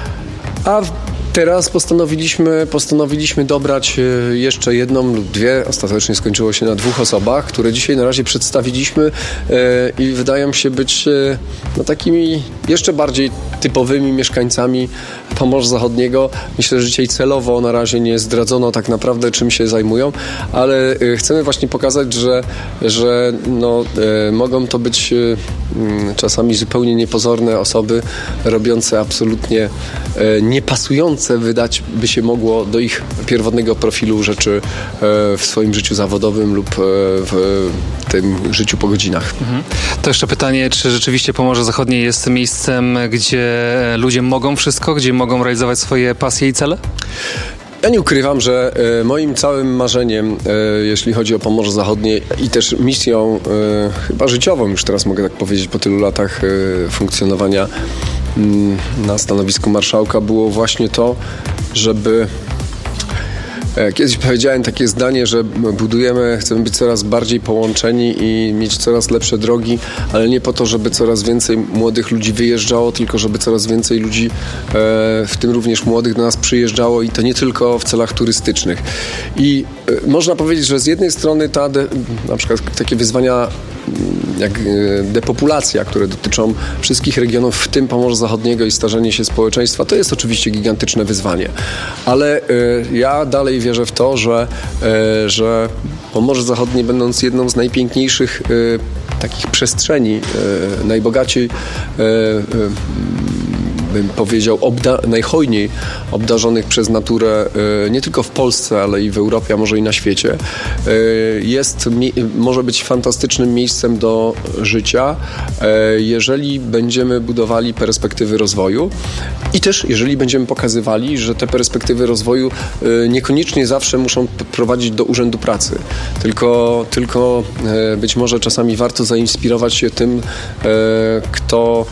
A teraz postanowiliśmy, postanowiliśmy dobrać jeszcze jedną lub dwie. Ostatecznie skończyło się na dwóch osobach, które dzisiaj na razie przedstawiliśmy i wydają się być no, takimi jeszcze bardziej typowymi mieszkańcami Pomorza Zachodniego. Myślę, że dzisiaj celowo na razie nie zdradzono tak naprawdę, czym się zajmują, ale chcemy właśnie pokazać, że, że no, mogą to być czasami zupełnie niepozorne osoby robiące absolutnie niepasujące wydać by się mogło do ich pierwotnego profilu rzeczy w swoim życiu zawodowym lub w tym życiu po godzinach. Mhm. To jeszcze pytanie, czy rzeczywiście Pomorze Zachodnie jest miejscem, gdzie ludzie mogą wszystko, gdzie mogą realizować swoje pasje i cele? Ja nie ukrywam, że e, moim całym marzeniem, e, jeśli chodzi o Pomorze Zachodnie i też misją e, chyba życiową, już teraz mogę tak powiedzieć po tylu latach e, funkcjonowania m, na stanowisku marszałka, było właśnie to, żeby kiedyś powiedziałem takie zdanie, że budujemy, chcemy być coraz bardziej połączeni i mieć coraz lepsze drogi, ale nie po to, żeby coraz więcej młodych ludzi wyjeżdżało, tylko żeby coraz więcej ludzi, w tym również młodych, do nas przyjeżdżało i to nie tylko w celach turystycznych. I można powiedzieć, że z jednej strony ta, na przykład takie wyzwania jak depopulacja, które dotyczą wszystkich regionów, w tym Pomorza Zachodniego i starzenie się społeczeństwa, to jest oczywiście gigantyczne wyzwanie. Ale y, ja dalej wierzę w to, że, y, że Pomorze Zachodnie, będąc jedną z najpiękniejszych y, takich przestrzeni, y, najbogaciej y, y, bym powiedział, obda- najhojniej obdarzonych przez naturę, nie tylko w Polsce, ale i w Europie, a może i na świecie, jest, może być fantastycznym miejscem do życia, jeżeli będziemy budowali perspektywy rozwoju i też jeżeli będziemy pokazywali, że te perspektywy rozwoju niekoniecznie zawsze muszą prowadzić do urzędu pracy, tylko, tylko być może czasami warto zainspirować się tym, kto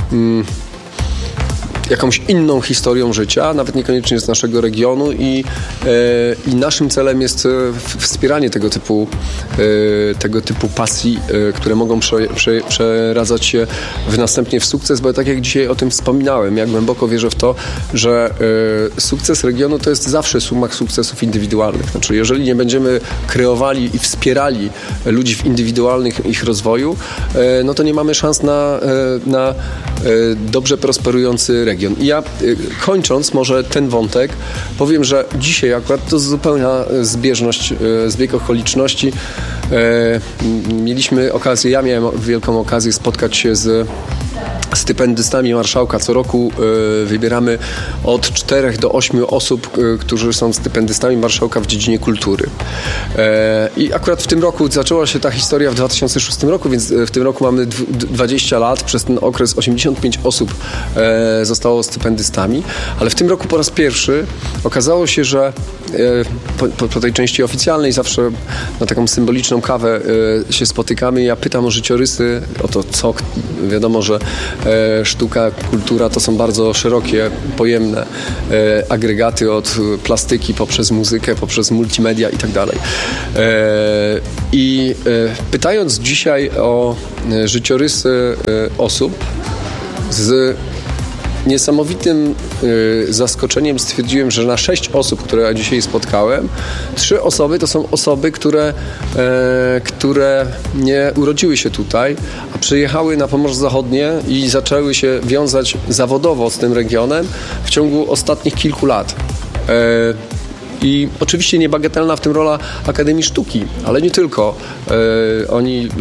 jakąś inną historią życia, nawet niekoniecznie z naszego regionu i, e, i naszym celem jest wspieranie tego typu, e, tego typu pasji, e, które mogą prze, prze, przeradzać się w następnie w sukces, bo tak jak dzisiaj o tym wspominałem, ja głęboko wierzę w to, że e, sukces regionu to jest zawsze suma sukcesów indywidualnych. Znaczy, jeżeli nie będziemy kreowali i wspierali ludzi w indywidualnych ich rozwoju, e, no to nie mamy szans na, e, na e, dobrze prosperujący region. I ja kończąc może ten wątek, powiem, że dzisiaj akurat to zupełna zbieżność, zbieg okoliczności. Mieliśmy okazję, ja miałem wielką okazję spotkać się z stypendystami marszałka. Co roku y, wybieramy od czterech do ośmiu osób, y, którzy są stypendystami marszałka w dziedzinie kultury. E, I akurat w tym roku zaczęła się ta historia w dwa tysiące szóstym roku, więc w tym roku mamy dwadzieścia lat. Przez ten okres osiemdziesiąt pięć osób e, zostało stypendystami, ale w tym roku po raz pierwszy okazało się, że e, po, po, po tej części oficjalnej zawsze na taką symboliczną kawę e, się spotykamy. Ja pytam o życiorysy, o to, co wiadomo, że e, sztuka, kultura to są bardzo szerokie, pojemne e, agregaty od plastyki poprzez muzykę, poprzez multimedia i tak dalej. E, I e, pytając dzisiaj o e, życiorysy e, osób, z niesamowitym y, zaskoczeniem stwierdziłem, że na sześć osób, które ja dzisiaj spotkałem, trzy osoby to są osoby, które, e, które nie urodziły się tutaj, a przyjechały na Pomorze Zachodnie i zaczęły się wiązać zawodowo z tym regionem w ciągu ostatnich kilku lat. E, I oczywiście niebagatelna w tym rola Akademii Sztuki, ale nie tylko. E, oni e,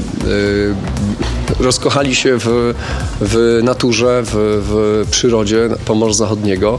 e, rozkochali się w, w naturze, w, w przyrodzie Pomorza Zachodniego.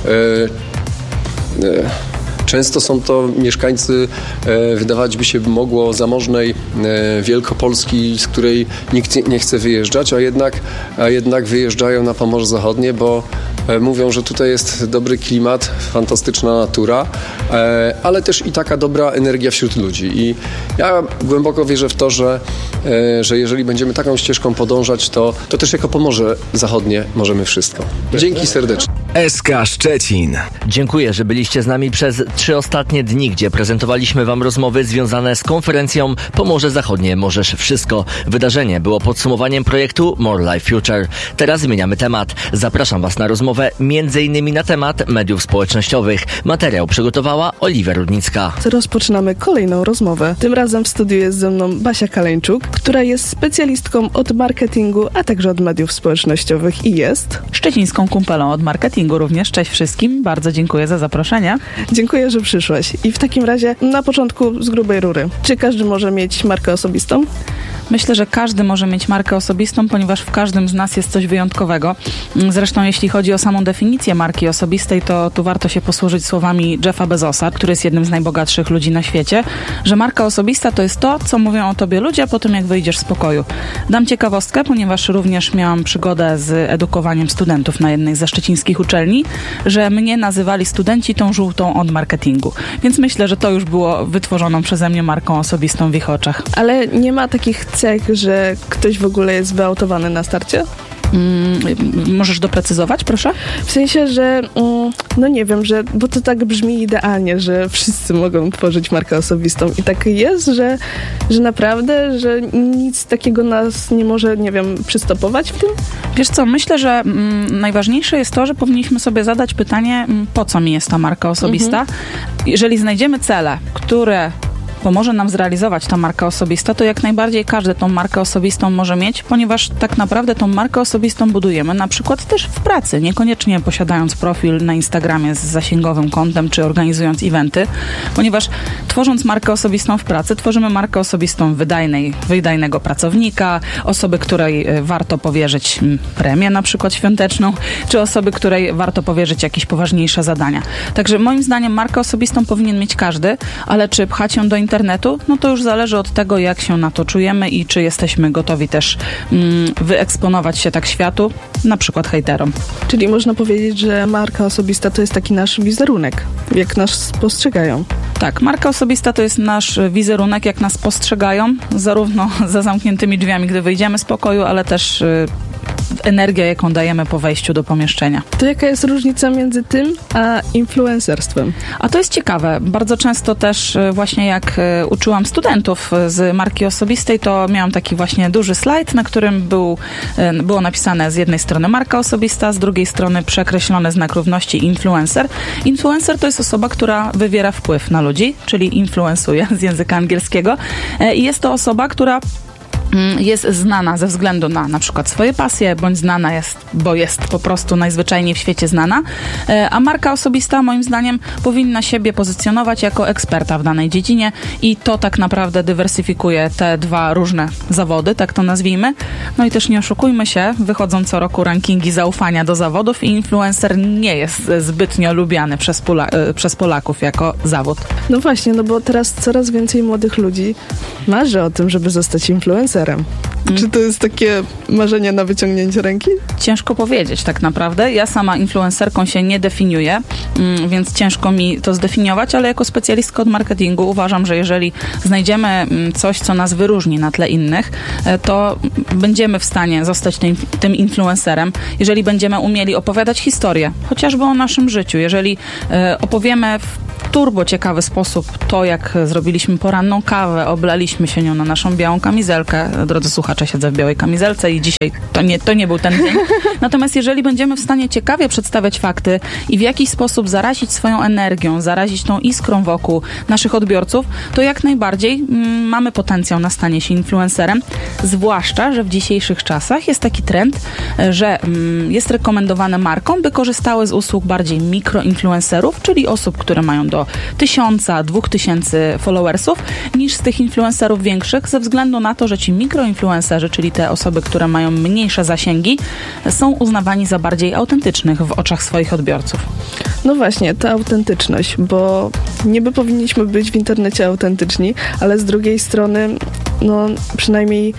E, e, Często są to mieszkańcy, e, wydawać by się mogło, zamożnej e, Wielkopolski, z której nikt nie chce wyjeżdżać, a jednak, a jednak wyjeżdżają na Pomorze Zachodnie, bo e, mówią, że tutaj jest dobry klimat, fantastyczna natura, e, ale też i taka dobra energia wśród ludzi. I ja głęboko wierzę w to, że, e, że jeżeli będziemy taką ścieżką podążać, to, to też jako Pomorze Zachodnie możemy wszystko. Dzięki serdecznie. S K Szczecin. Dziękuję, że byliście z nami przez trzy ostatnie dni, gdzie prezentowaliśmy wam rozmowy związane z konferencją Pomorze Zachodnie Możesz Wszystko. Wydarzenie było podsumowaniem projektu More Life Future. Teraz zmieniamy temat. Zapraszam was na rozmowę między innymi na temat mediów społecznościowych. Materiał przygotowała Oliwia Rudnicka. Rozpoczynamy kolejną rozmowę. Tym razem w studiu jest ze mną Basia Kaleńczuk, która jest specjalistką od marketingu, a także od mediów społecznościowych i jest szczecińską kumpelą od marketingu również. Cześć wszystkim, bardzo dziękuję za zaproszenie. Dziękuję, że przyszłaś. I w takim razie na początku z grubej rury. Czy każdy może mieć markę osobistą? Myślę, że każdy może mieć markę osobistą, ponieważ w każdym z nas jest coś wyjątkowego. Zresztą jeśli chodzi o samą definicję marki osobistej, to tu warto się posłużyć słowami Jeffa Bezosa, który jest jednym z najbogatszych ludzi na świecie, że marka osobista to jest to, co mówią o tobie ludzie po tym, jak wyjdziesz z pokoju. Dam ciekawostkę, ponieważ również miałam przygodę z edukowaniem studentów na jednej ze szczecińskich uczelni, że mnie nazywali studenci tą żółtą od marketingu. Więc myślę, że to już było wytworzoną przeze mnie marką osobistą w ich oczach. Ale nie ma takich cech, że ktoś w ogóle jest wyautowany na starcie? Mm, możesz doprecyzować, proszę? W sensie, że mm, no nie wiem, że, bo to tak brzmi idealnie, że wszyscy mogą tworzyć markę osobistą i tak jest, że, że naprawdę, że nic takiego nas nie może, nie wiem, przystopować w tym? Wiesz co, myślę, że mm, najważniejsze jest to, że powinniśmy sobie zadać pytanie, mm, po co mi jest ta marka osobista. Mhm. Jeżeli znajdziemy cele, które pomoże nam zrealizować ta marka osobista, to jak najbardziej każdy tą markę osobistą może mieć, ponieważ tak naprawdę tą markę osobistą budujemy na przykład też w pracy, niekoniecznie posiadając profil na Instagramie z zasięgowym kontem, czy organizując eventy, ponieważ tworząc markę osobistą w pracy, tworzymy markę osobistą wydajnej, wydajnego pracownika, osoby, której warto powierzyć premię na przykład świąteczną, czy osoby, której warto powierzyć jakieś poważniejsze zadania. Także moim zdaniem markę osobistą powinien mieć każdy, ale czy pchać ją do internetu? No to już zależy od tego, jak się na to czujemy i czy jesteśmy gotowi też mm, wyeksponować się tak światu, na przykład hejterom. Czyli można powiedzieć, że marka osobista to jest taki nasz wizerunek, jak nas postrzegają. Tak, marka osobista to jest nasz wizerunek, jak nas postrzegają, zarówno za zamkniętymi drzwiami, gdy wyjdziemy z pokoju, ale też y, energia, jaką dajemy po wejściu do pomieszczenia. To jaka jest różnica między tym a influencerstwem? A to jest ciekawe. Bardzo często też y, właśnie jak y, uczyłam studentów y, z marki osobistej, to miałam taki właśnie duży slajd, na którym był, y, było napisane z jednej strony marka osobista, z drugiej strony przekreślony znak równości influencer. Influencer to jest osoba, która wywiera wpływ na ludzi, czyli influencuje z języka angielskiego. Y, I jest to osoba, która jest znana ze względu na na przykład swoje pasje, bądź znana jest, bo jest po prostu najzwyczajniej w świecie znana, a marka osobista moim zdaniem powinna siebie pozycjonować jako eksperta w danej dziedzinie i to tak naprawdę dywersyfikuje te dwa różne zawody, tak to nazwijmy. No i też nie oszukujmy się, wychodzą co roku rankingi zaufania do zawodów i influencer nie jest zbytnio lubiany przez, Pola- przez Polaków jako zawód. No właśnie, no bo teraz coraz więcej młodych ludzi marzy o tym, żeby zostać influencerem. Mm. Czy to jest takie marzenie na wyciągnięcie ręki? Ciężko powiedzieć tak naprawdę. Ja sama influencerką się nie definiuję, więc ciężko mi to zdefiniować, ale jako specjalistka od marketingu uważam, że jeżeli znajdziemy coś, co nas wyróżni na tle innych, to będziemy w stanie zostać tym, tym influencerem, jeżeli będziemy umieli opowiadać historię, chociażby o naszym życiu. Jeżeli opowiemy w turbo ciekawy sposób to, jak zrobiliśmy poranną kawę, oblaliśmy się nią na naszą białą kamizelkę. Drodzy słuchacze, siedzę w białej kamizelce i dzisiaj to nie, to nie był ten dzień. Natomiast jeżeli będziemy w stanie ciekawie przedstawiać fakty i w jakiś sposób zarazić swoją energią, zarazić tą iskrą wokół naszych odbiorców, to jak najbardziej mm, mamy potencjał na stanie się influencerem. Zwłaszcza, że w dzisiejszych czasach jest taki trend, że mm, jest rekomendowane markom, by korzystały z usług bardziej mikroinfluencerów, czyli osób, które mają do tysiąca, dwóch tysięcy followersów, niż z tych influencerów większych, ze względu na to, że ci mikroinfluencerzy, czyli te osoby, które mają mniejsze zasięgi, są uznawani za bardziej autentycznych w oczach swoich odbiorców. No właśnie, ta autentyczność, bo niby powinniśmy być w internecie autentyczni, ale z drugiej strony, no przynajmniej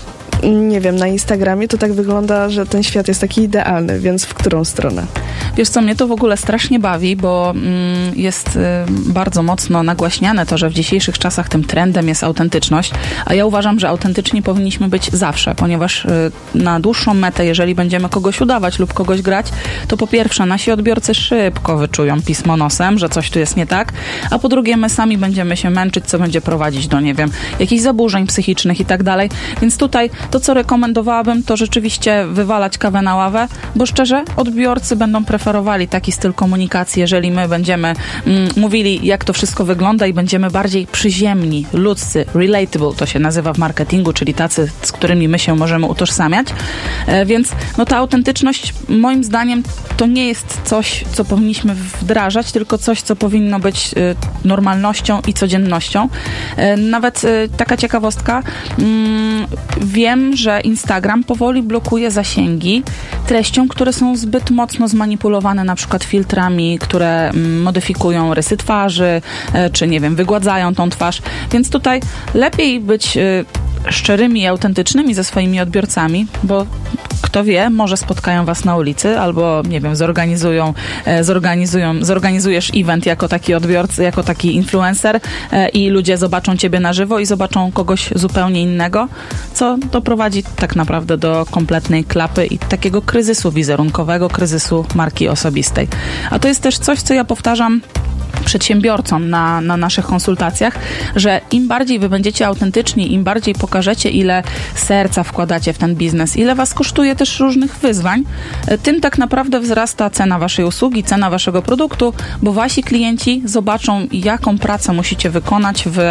nie wiem, na Instagramie to tak wygląda, że ten świat jest taki idealny, więc w którą stronę? Wiesz co, mnie to w ogóle strasznie bawi, bo mm, jest y, bardzo mocno nagłaśniane to, że w dzisiejszych czasach tym trendem jest autentyczność, a ja uważam, że autentyczni powinniśmy być zawsze, ponieważ y, na dłuższą metę, jeżeli będziemy kogoś udawać lub kogoś grać, to po pierwsze nasi odbiorcy szybko wyczują pismo nosem, że coś tu jest nie tak, a po drugie my sami będziemy się męczyć, co będzie prowadzić do, nie wiem, jakichś zaburzeń psychicznych i tak dalej, więc tutaj to, co rekomendowałabym, to rzeczywiście wywalać kawę na ławę, bo szczerze, odbiorcy będą preferowali taki styl komunikacji, jeżeli my będziemy mm, mówili, jak to wszystko wygląda i będziemy bardziej przyziemni, ludzcy, relatable, to się nazywa w marketingu, czyli tacy, z którymi my się możemy utożsamiać. E, więc no ta autentyczność, moim zdaniem, to nie jest coś, co powinniśmy wdrażać, tylko coś, co powinno być y, normalnością i codziennością. E, nawet y, taka ciekawostka, mm, wiem, że Instagram powoli blokuje zasięgi treściom, które są zbyt mocno zmanipulowane na przykład filtrami, które mm, modyfikują rysy twarzy, e, czy nie wiem, wygładzają tą twarz. Więc tutaj lepiej być y, szczerymi i autentycznymi ze swoimi odbiorcami, bo kto wie, może spotkają was na ulicy albo, nie wiem, zorganizują, e, zorganizują zorganizujesz event jako taki odbiorca, jako taki influencer e, i ludzie zobaczą ciebie na żywo i zobaczą kogoś zupełnie innego, co doprowadzi tak naprawdę do kompletnej klapy i takiego kryzysu wizerunkowego, kryzysu marki osobistej. A to jest też coś, co ja powtarzam przedsiębiorcom na, na naszych konsultacjach, że im bardziej wy będziecie autentyczni, im bardziej pokażecie, ile serca wkładacie w ten biznes, ile was kosztuje też różnych wyzwań, tym tak naprawdę wzrasta cena waszej usługi, cena waszego produktu, bo wasi klienci zobaczą, jaką pracę musicie wykonać w,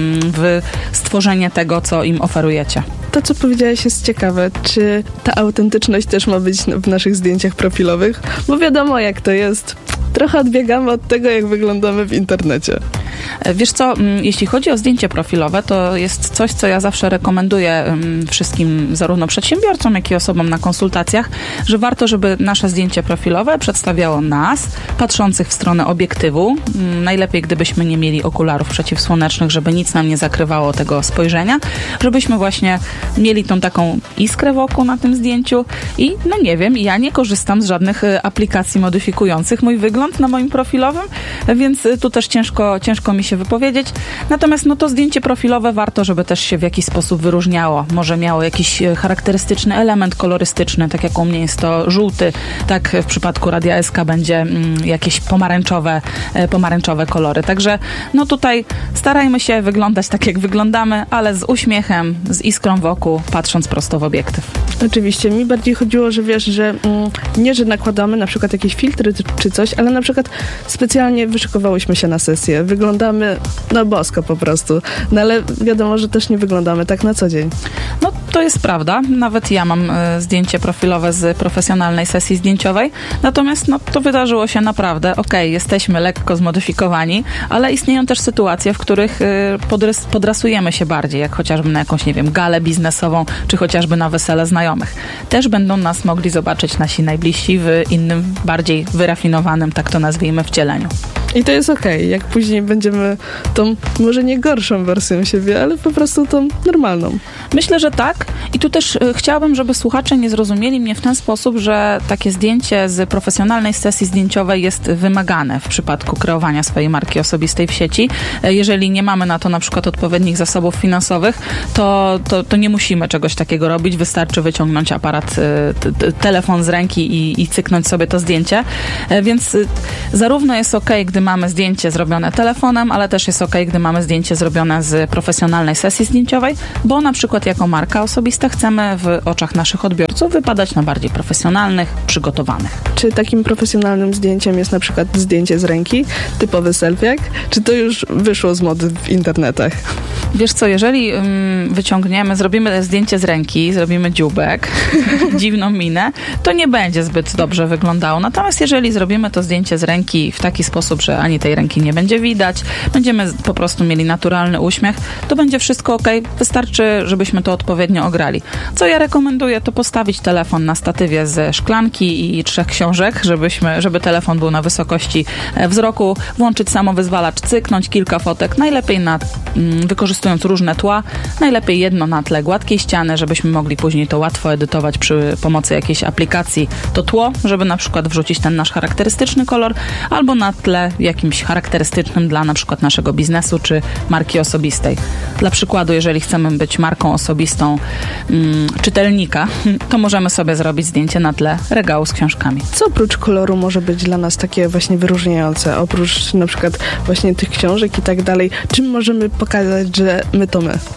w stworzenie tego, co im oferujecie. To, co powiedziałeś, jest ciekawe. Czy ta autentyczność też ma być w naszych zdjęciach profilowych? Bo wiadomo, jak to jest. Trochę odbiegamy od tego, jak wyglądamy w internecie. Wiesz co, jeśli chodzi o zdjęcie profilowe, to jest coś, co ja zawsze rekomenduję wszystkim, zarówno przedsiębiorcom, jak i osobom na konsultacjach, że warto, żeby nasze zdjęcie profilowe przedstawiało nas, patrzących w stronę obiektywu. Najlepiej, gdybyśmy nie mieli okularów przeciwsłonecznych, żeby nic nam nie zakrywało tego spojrzenia, żebyśmy właśnie mieli tą taką iskrę wokół na tym zdjęciu i no nie wiem, ja nie korzystam z żadnych aplikacji modyfikujących mój wygląd na moim profilowym, więc tu też ciężko, ciężko mi się wypowiedzieć. Natomiast no to zdjęcie profilowe warto, żeby też się w jakiś sposób wyróżniało. Może miało jakiś charakterystyczny element kolorystyczny, tak jak u mnie jest to żółty, tak w przypadku Radia S K będzie mm, jakieś pomarańczowe, e, pomarańczowe kolory. Także no tutaj starajmy się wyglądać tak, jak wyglądamy, ale z uśmiechem, z iskrą wokół, patrząc prosto w obiektyw. Oczywiście. Mi bardziej chodziło, że wiesz, że mm, nie, że nakładamy na przykład jakieś filtry czy coś, ale na przykład specjalnie wyszykowałyśmy się na sesję. Wyglądamy no bosko po prostu. No ale wiadomo, że też nie wyglądamy tak na co dzień. No to jest prawda. Nawet ja mam y, zdjęcie profilowe z profesjonalnej sesji zdjęciowej. Natomiast no to wydarzyło się naprawdę. Okej, okay, jesteśmy lekko zmodyfikowani, ale istnieją też sytuacje, w których y, podrys, podrasujemy się bardziej, jak chociażby na jakąś, nie wiem, galę biznesową, czy chociażby na wesele znajomych. Też będą nas mogli zobaczyć nasi najbliżsi w innym, bardziej wyrafinowanym, tak to nazwijmy, wcieleniu. I to jest okej, okay, jak później będziemy tą, może nie gorszą wersją siebie, ale po prostu tą normalną. Myślę, że tak. I tu też y, chciałabym, żeby słuchacze nie zrozumieli mnie w ten sposób, że takie zdjęcie z profesjonalnej sesji zdjęciowej jest wymagane w przypadku kreowania swojej marki osobistej w sieci. Y, jeżeli nie mamy na to na przykład odpowiednich zasobów finansowych, to, to, to nie musimy czegoś takiego robić. Wystarczy wyciągnąć aparat, y, t, t, telefon z ręki i, i cyknąć sobie to zdjęcie. Y, więc y, zarówno jest okej, gdy mamy zdjęcie zrobione telefonem, ale też jest okej, gdy mamy zdjęcie zrobione z profesjonalnej sesji zdjęciowej, bo na przykład jako marka osobista chcemy w oczach naszych odbiorców wypadać na bardziej profesjonalnych, przygotowanych. Czy takim profesjonalnym zdjęciem jest na przykład zdjęcie z ręki, typowy selfiak? Czy to już wyszło z mody w internetach? Wiesz co, jeżeli um, wyciągniemy, zrobimy zdjęcie z ręki, zrobimy dzióbek, dziwną minę, to nie będzie zbyt dobrze wyglądało. Natomiast jeżeli zrobimy to zdjęcie z ręki w taki sposób, że ani tej ręki nie będzie widać, będziemy po prostu mieli naturalny uśmiech, to będzie wszystko okej. Wystarczy, żebyśmy to odpowiednio ograli. Co ja rekomenduję, to postawić telefon na statywie ze szklanki i trzech książek, żebyśmy, żeby telefon był na wysokości wzroku, włączyć samowyzwalacz, cyknąć kilka fotek, najlepiej na, mm, wykorzystując różne tła, najlepiej jedno na tle gładkiej ściany, żebyśmy mogli później to łatwo edytować przy pomocy jakiejś aplikacji, to tło, żeby na przykład wrzucić ten nasz charakterystyczny kolor, albo na tle jakimś charakterystycznym dla na przykład naszego biznesu czy marki osobistej. Dla przykładu, jeżeli chcemy być marką osobistą mm, czytelnika, to możemy sobie zrobić zdjęcie na tle regału z książkami. Co oprócz koloru może być dla nas takie właśnie wyróżniające? Oprócz na przykład właśnie tych książek i tak dalej, czym możemy pokazać, że my to my?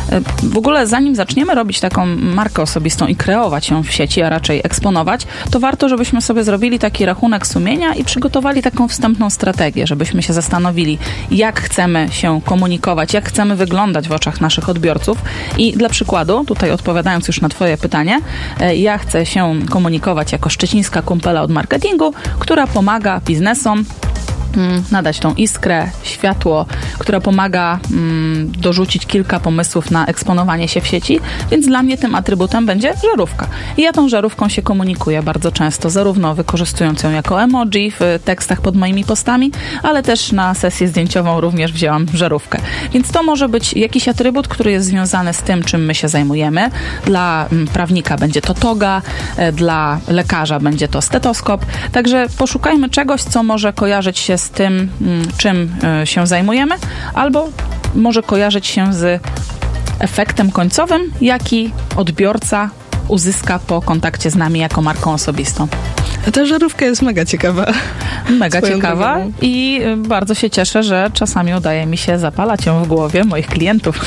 W ogóle zanim zaczniemy robić taką markę osobistą i kreować ją w sieci, a raczej eksponować, to warto, żebyśmy sobie zrobili taki rachunek sumienia i przygotowali taką wstępną strategię, żebyśmy się zastanowili, jak chcemy się komunikować, jak chcemy wyglądać w oczach naszych odbiorców. I dla przykładu, tutaj odpowiadając już na twoje pytanie, ja chcę się komunikować jako szczecińska kumpela od marketingu, która pomaga biznesom nadać tą iskrę, światło, która pomaga mm, dorzucić kilka pomysłów na eksponowanie się w sieci, więc dla mnie tym atrybutem będzie żarówka. I ja tą żarówką się komunikuję bardzo często, zarówno wykorzystując ją jako emoji w tekstach pod moimi postami, ale też na sesję zdjęciową również wzięłam żarówkę. Więc to może być jakiś atrybut, który jest związany z tym, czym my się zajmujemy. Dla mm, prawnika będzie to toga, e, dla lekarza będzie to stetoskop. Także poszukajmy czegoś, co może kojarzyć się z tym, czym się zajmujemy, albo może kojarzyć się z efektem końcowym, jaki odbiorca uzyska po kontakcie z nami jako marką osobistą. Ta żarówka jest mega ciekawa. Mega Swoją ciekawa drogą. i bardzo się cieszę, że czasami udaje mi się zapalać ją w głowie moich klientów.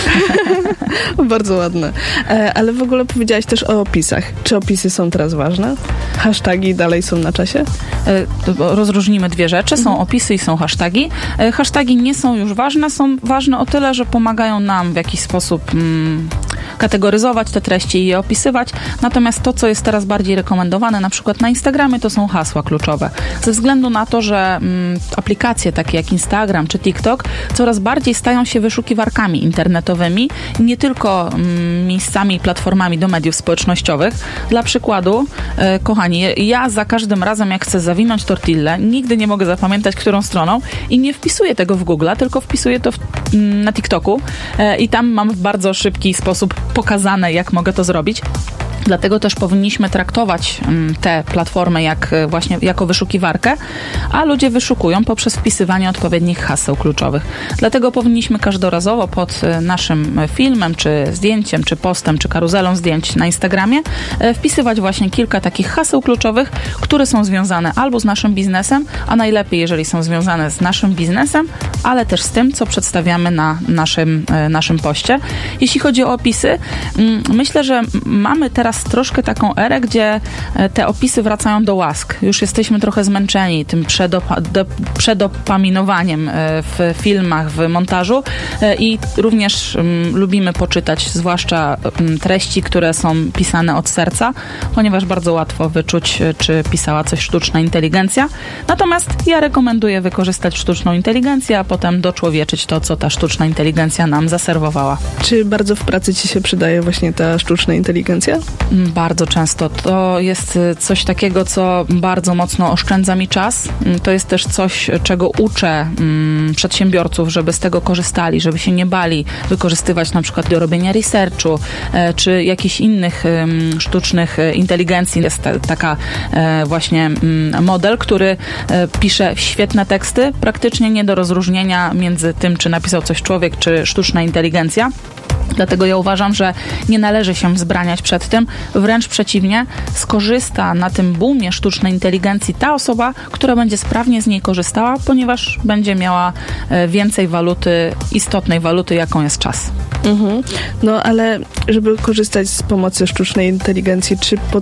Bardzo ładne. E, ale w ogóle powiedziałaś też o opisach. Czy opisy są teraz ważne? Hasztagi dalej są na czasie? E, Rozróżnimy dwie rzeczy. Są opisy i są hasztagi. E, Hasztagi nie są już ważne. Są ważne o tyle, że pomagają nam w jakiś sposób mm, kategoryzować te treści i je opisywać. Natomiast to, co jest teraz bardziej rekomendowane, na przykład na Instagramie, to są hasła kluczowe. Ze względu na to, że mm, aplikacje takie jak Instagram czy TikTok coraz bardziej stają się wyszukiwarkami internetowymi, nie tylko mm, miejscami i platformami do mediów społecznościowych. Dla przykładu, e, kochani, ja za każdym razem, jak chcę zawinąć tortillę, nigdy nie mogę zapamiętać, którą stroną i nie wpisuję tego w Google, tylko wpisuję to w, mm, na TikToku e, i tam mam w bardzo szybki sposób pokazane, jak mogę to zrobić. Dlatego też powinniśmy traktować te platformy jak właśnie jako wyszukiwarkę, a ludzie wyszukują poprzez wpisywanie odpowiednich haseł kluczowych. Dlatego powinniśmy każdorazowo pod naszym filmem, czy zdjęciem, czy postem, czy karuzelą zdjęć na Instagramie wpisywać właśnie kilka takich haseł kluczowych, które są związane albo z naszym biznesem, a najlepiej, jeżeli są związane z naszym biznesem, ale też z tym, co przedstawiamy na naszym, naszym poście. Jeśli chodzi o opisy, myślę, że mamy teraz troszkę taką erę, gdzie te opisy wracają do łask. Już jesteśmy trochę zmęczeni tym przedopa- do, przedopaminowaniem w filmach, w montażu i również um, lubimy poczytać, zwłaszcza um, treści, które są pisane od serca, ponieważ bardzo łatwo wyczuć, czy pisała coś sztuczna inteligencja. Natomiast ja rekomenduję wykorzystać sztuczną inteligencję, a potem doczłowieczyć to, co ta sztuczna inteligencja nam zaserwowała. Czy bardzo w pracy ci się przydaje właśnie ta sztuczna inteligencja? Bardzo często. To jest coś takiego, co bardzo mocno oszczędza mi czas. To jest też coś, czego uczę um, przedsiębiorców, żeby z tego korzystali, żeby się nie bali wykorzystywać na przykład do robienia researchu, e, czy jakichś innych um, sztucznych inteligencji. Jest ta, taka e, właśnie um, model, który e, pisze świetne teksty, praktycznie nie do rozróżnienia między tym, czy napisał coś człowiek, czy sztuczna inteligencja. Dlatego ja uważam, że nie należy się wzbraniać przed tym, wręcz przeciwnie, skorzysta na tym boomie sztucznej inteligencji ta osoba, która będzie sprawnie z niej korzystała, ponieważ będzie miała więcej waluty, istotnej waluty, jaką jest czas. Mhm. No ale żeby korzystać z pomocy sztucznej inteligencji, czy po,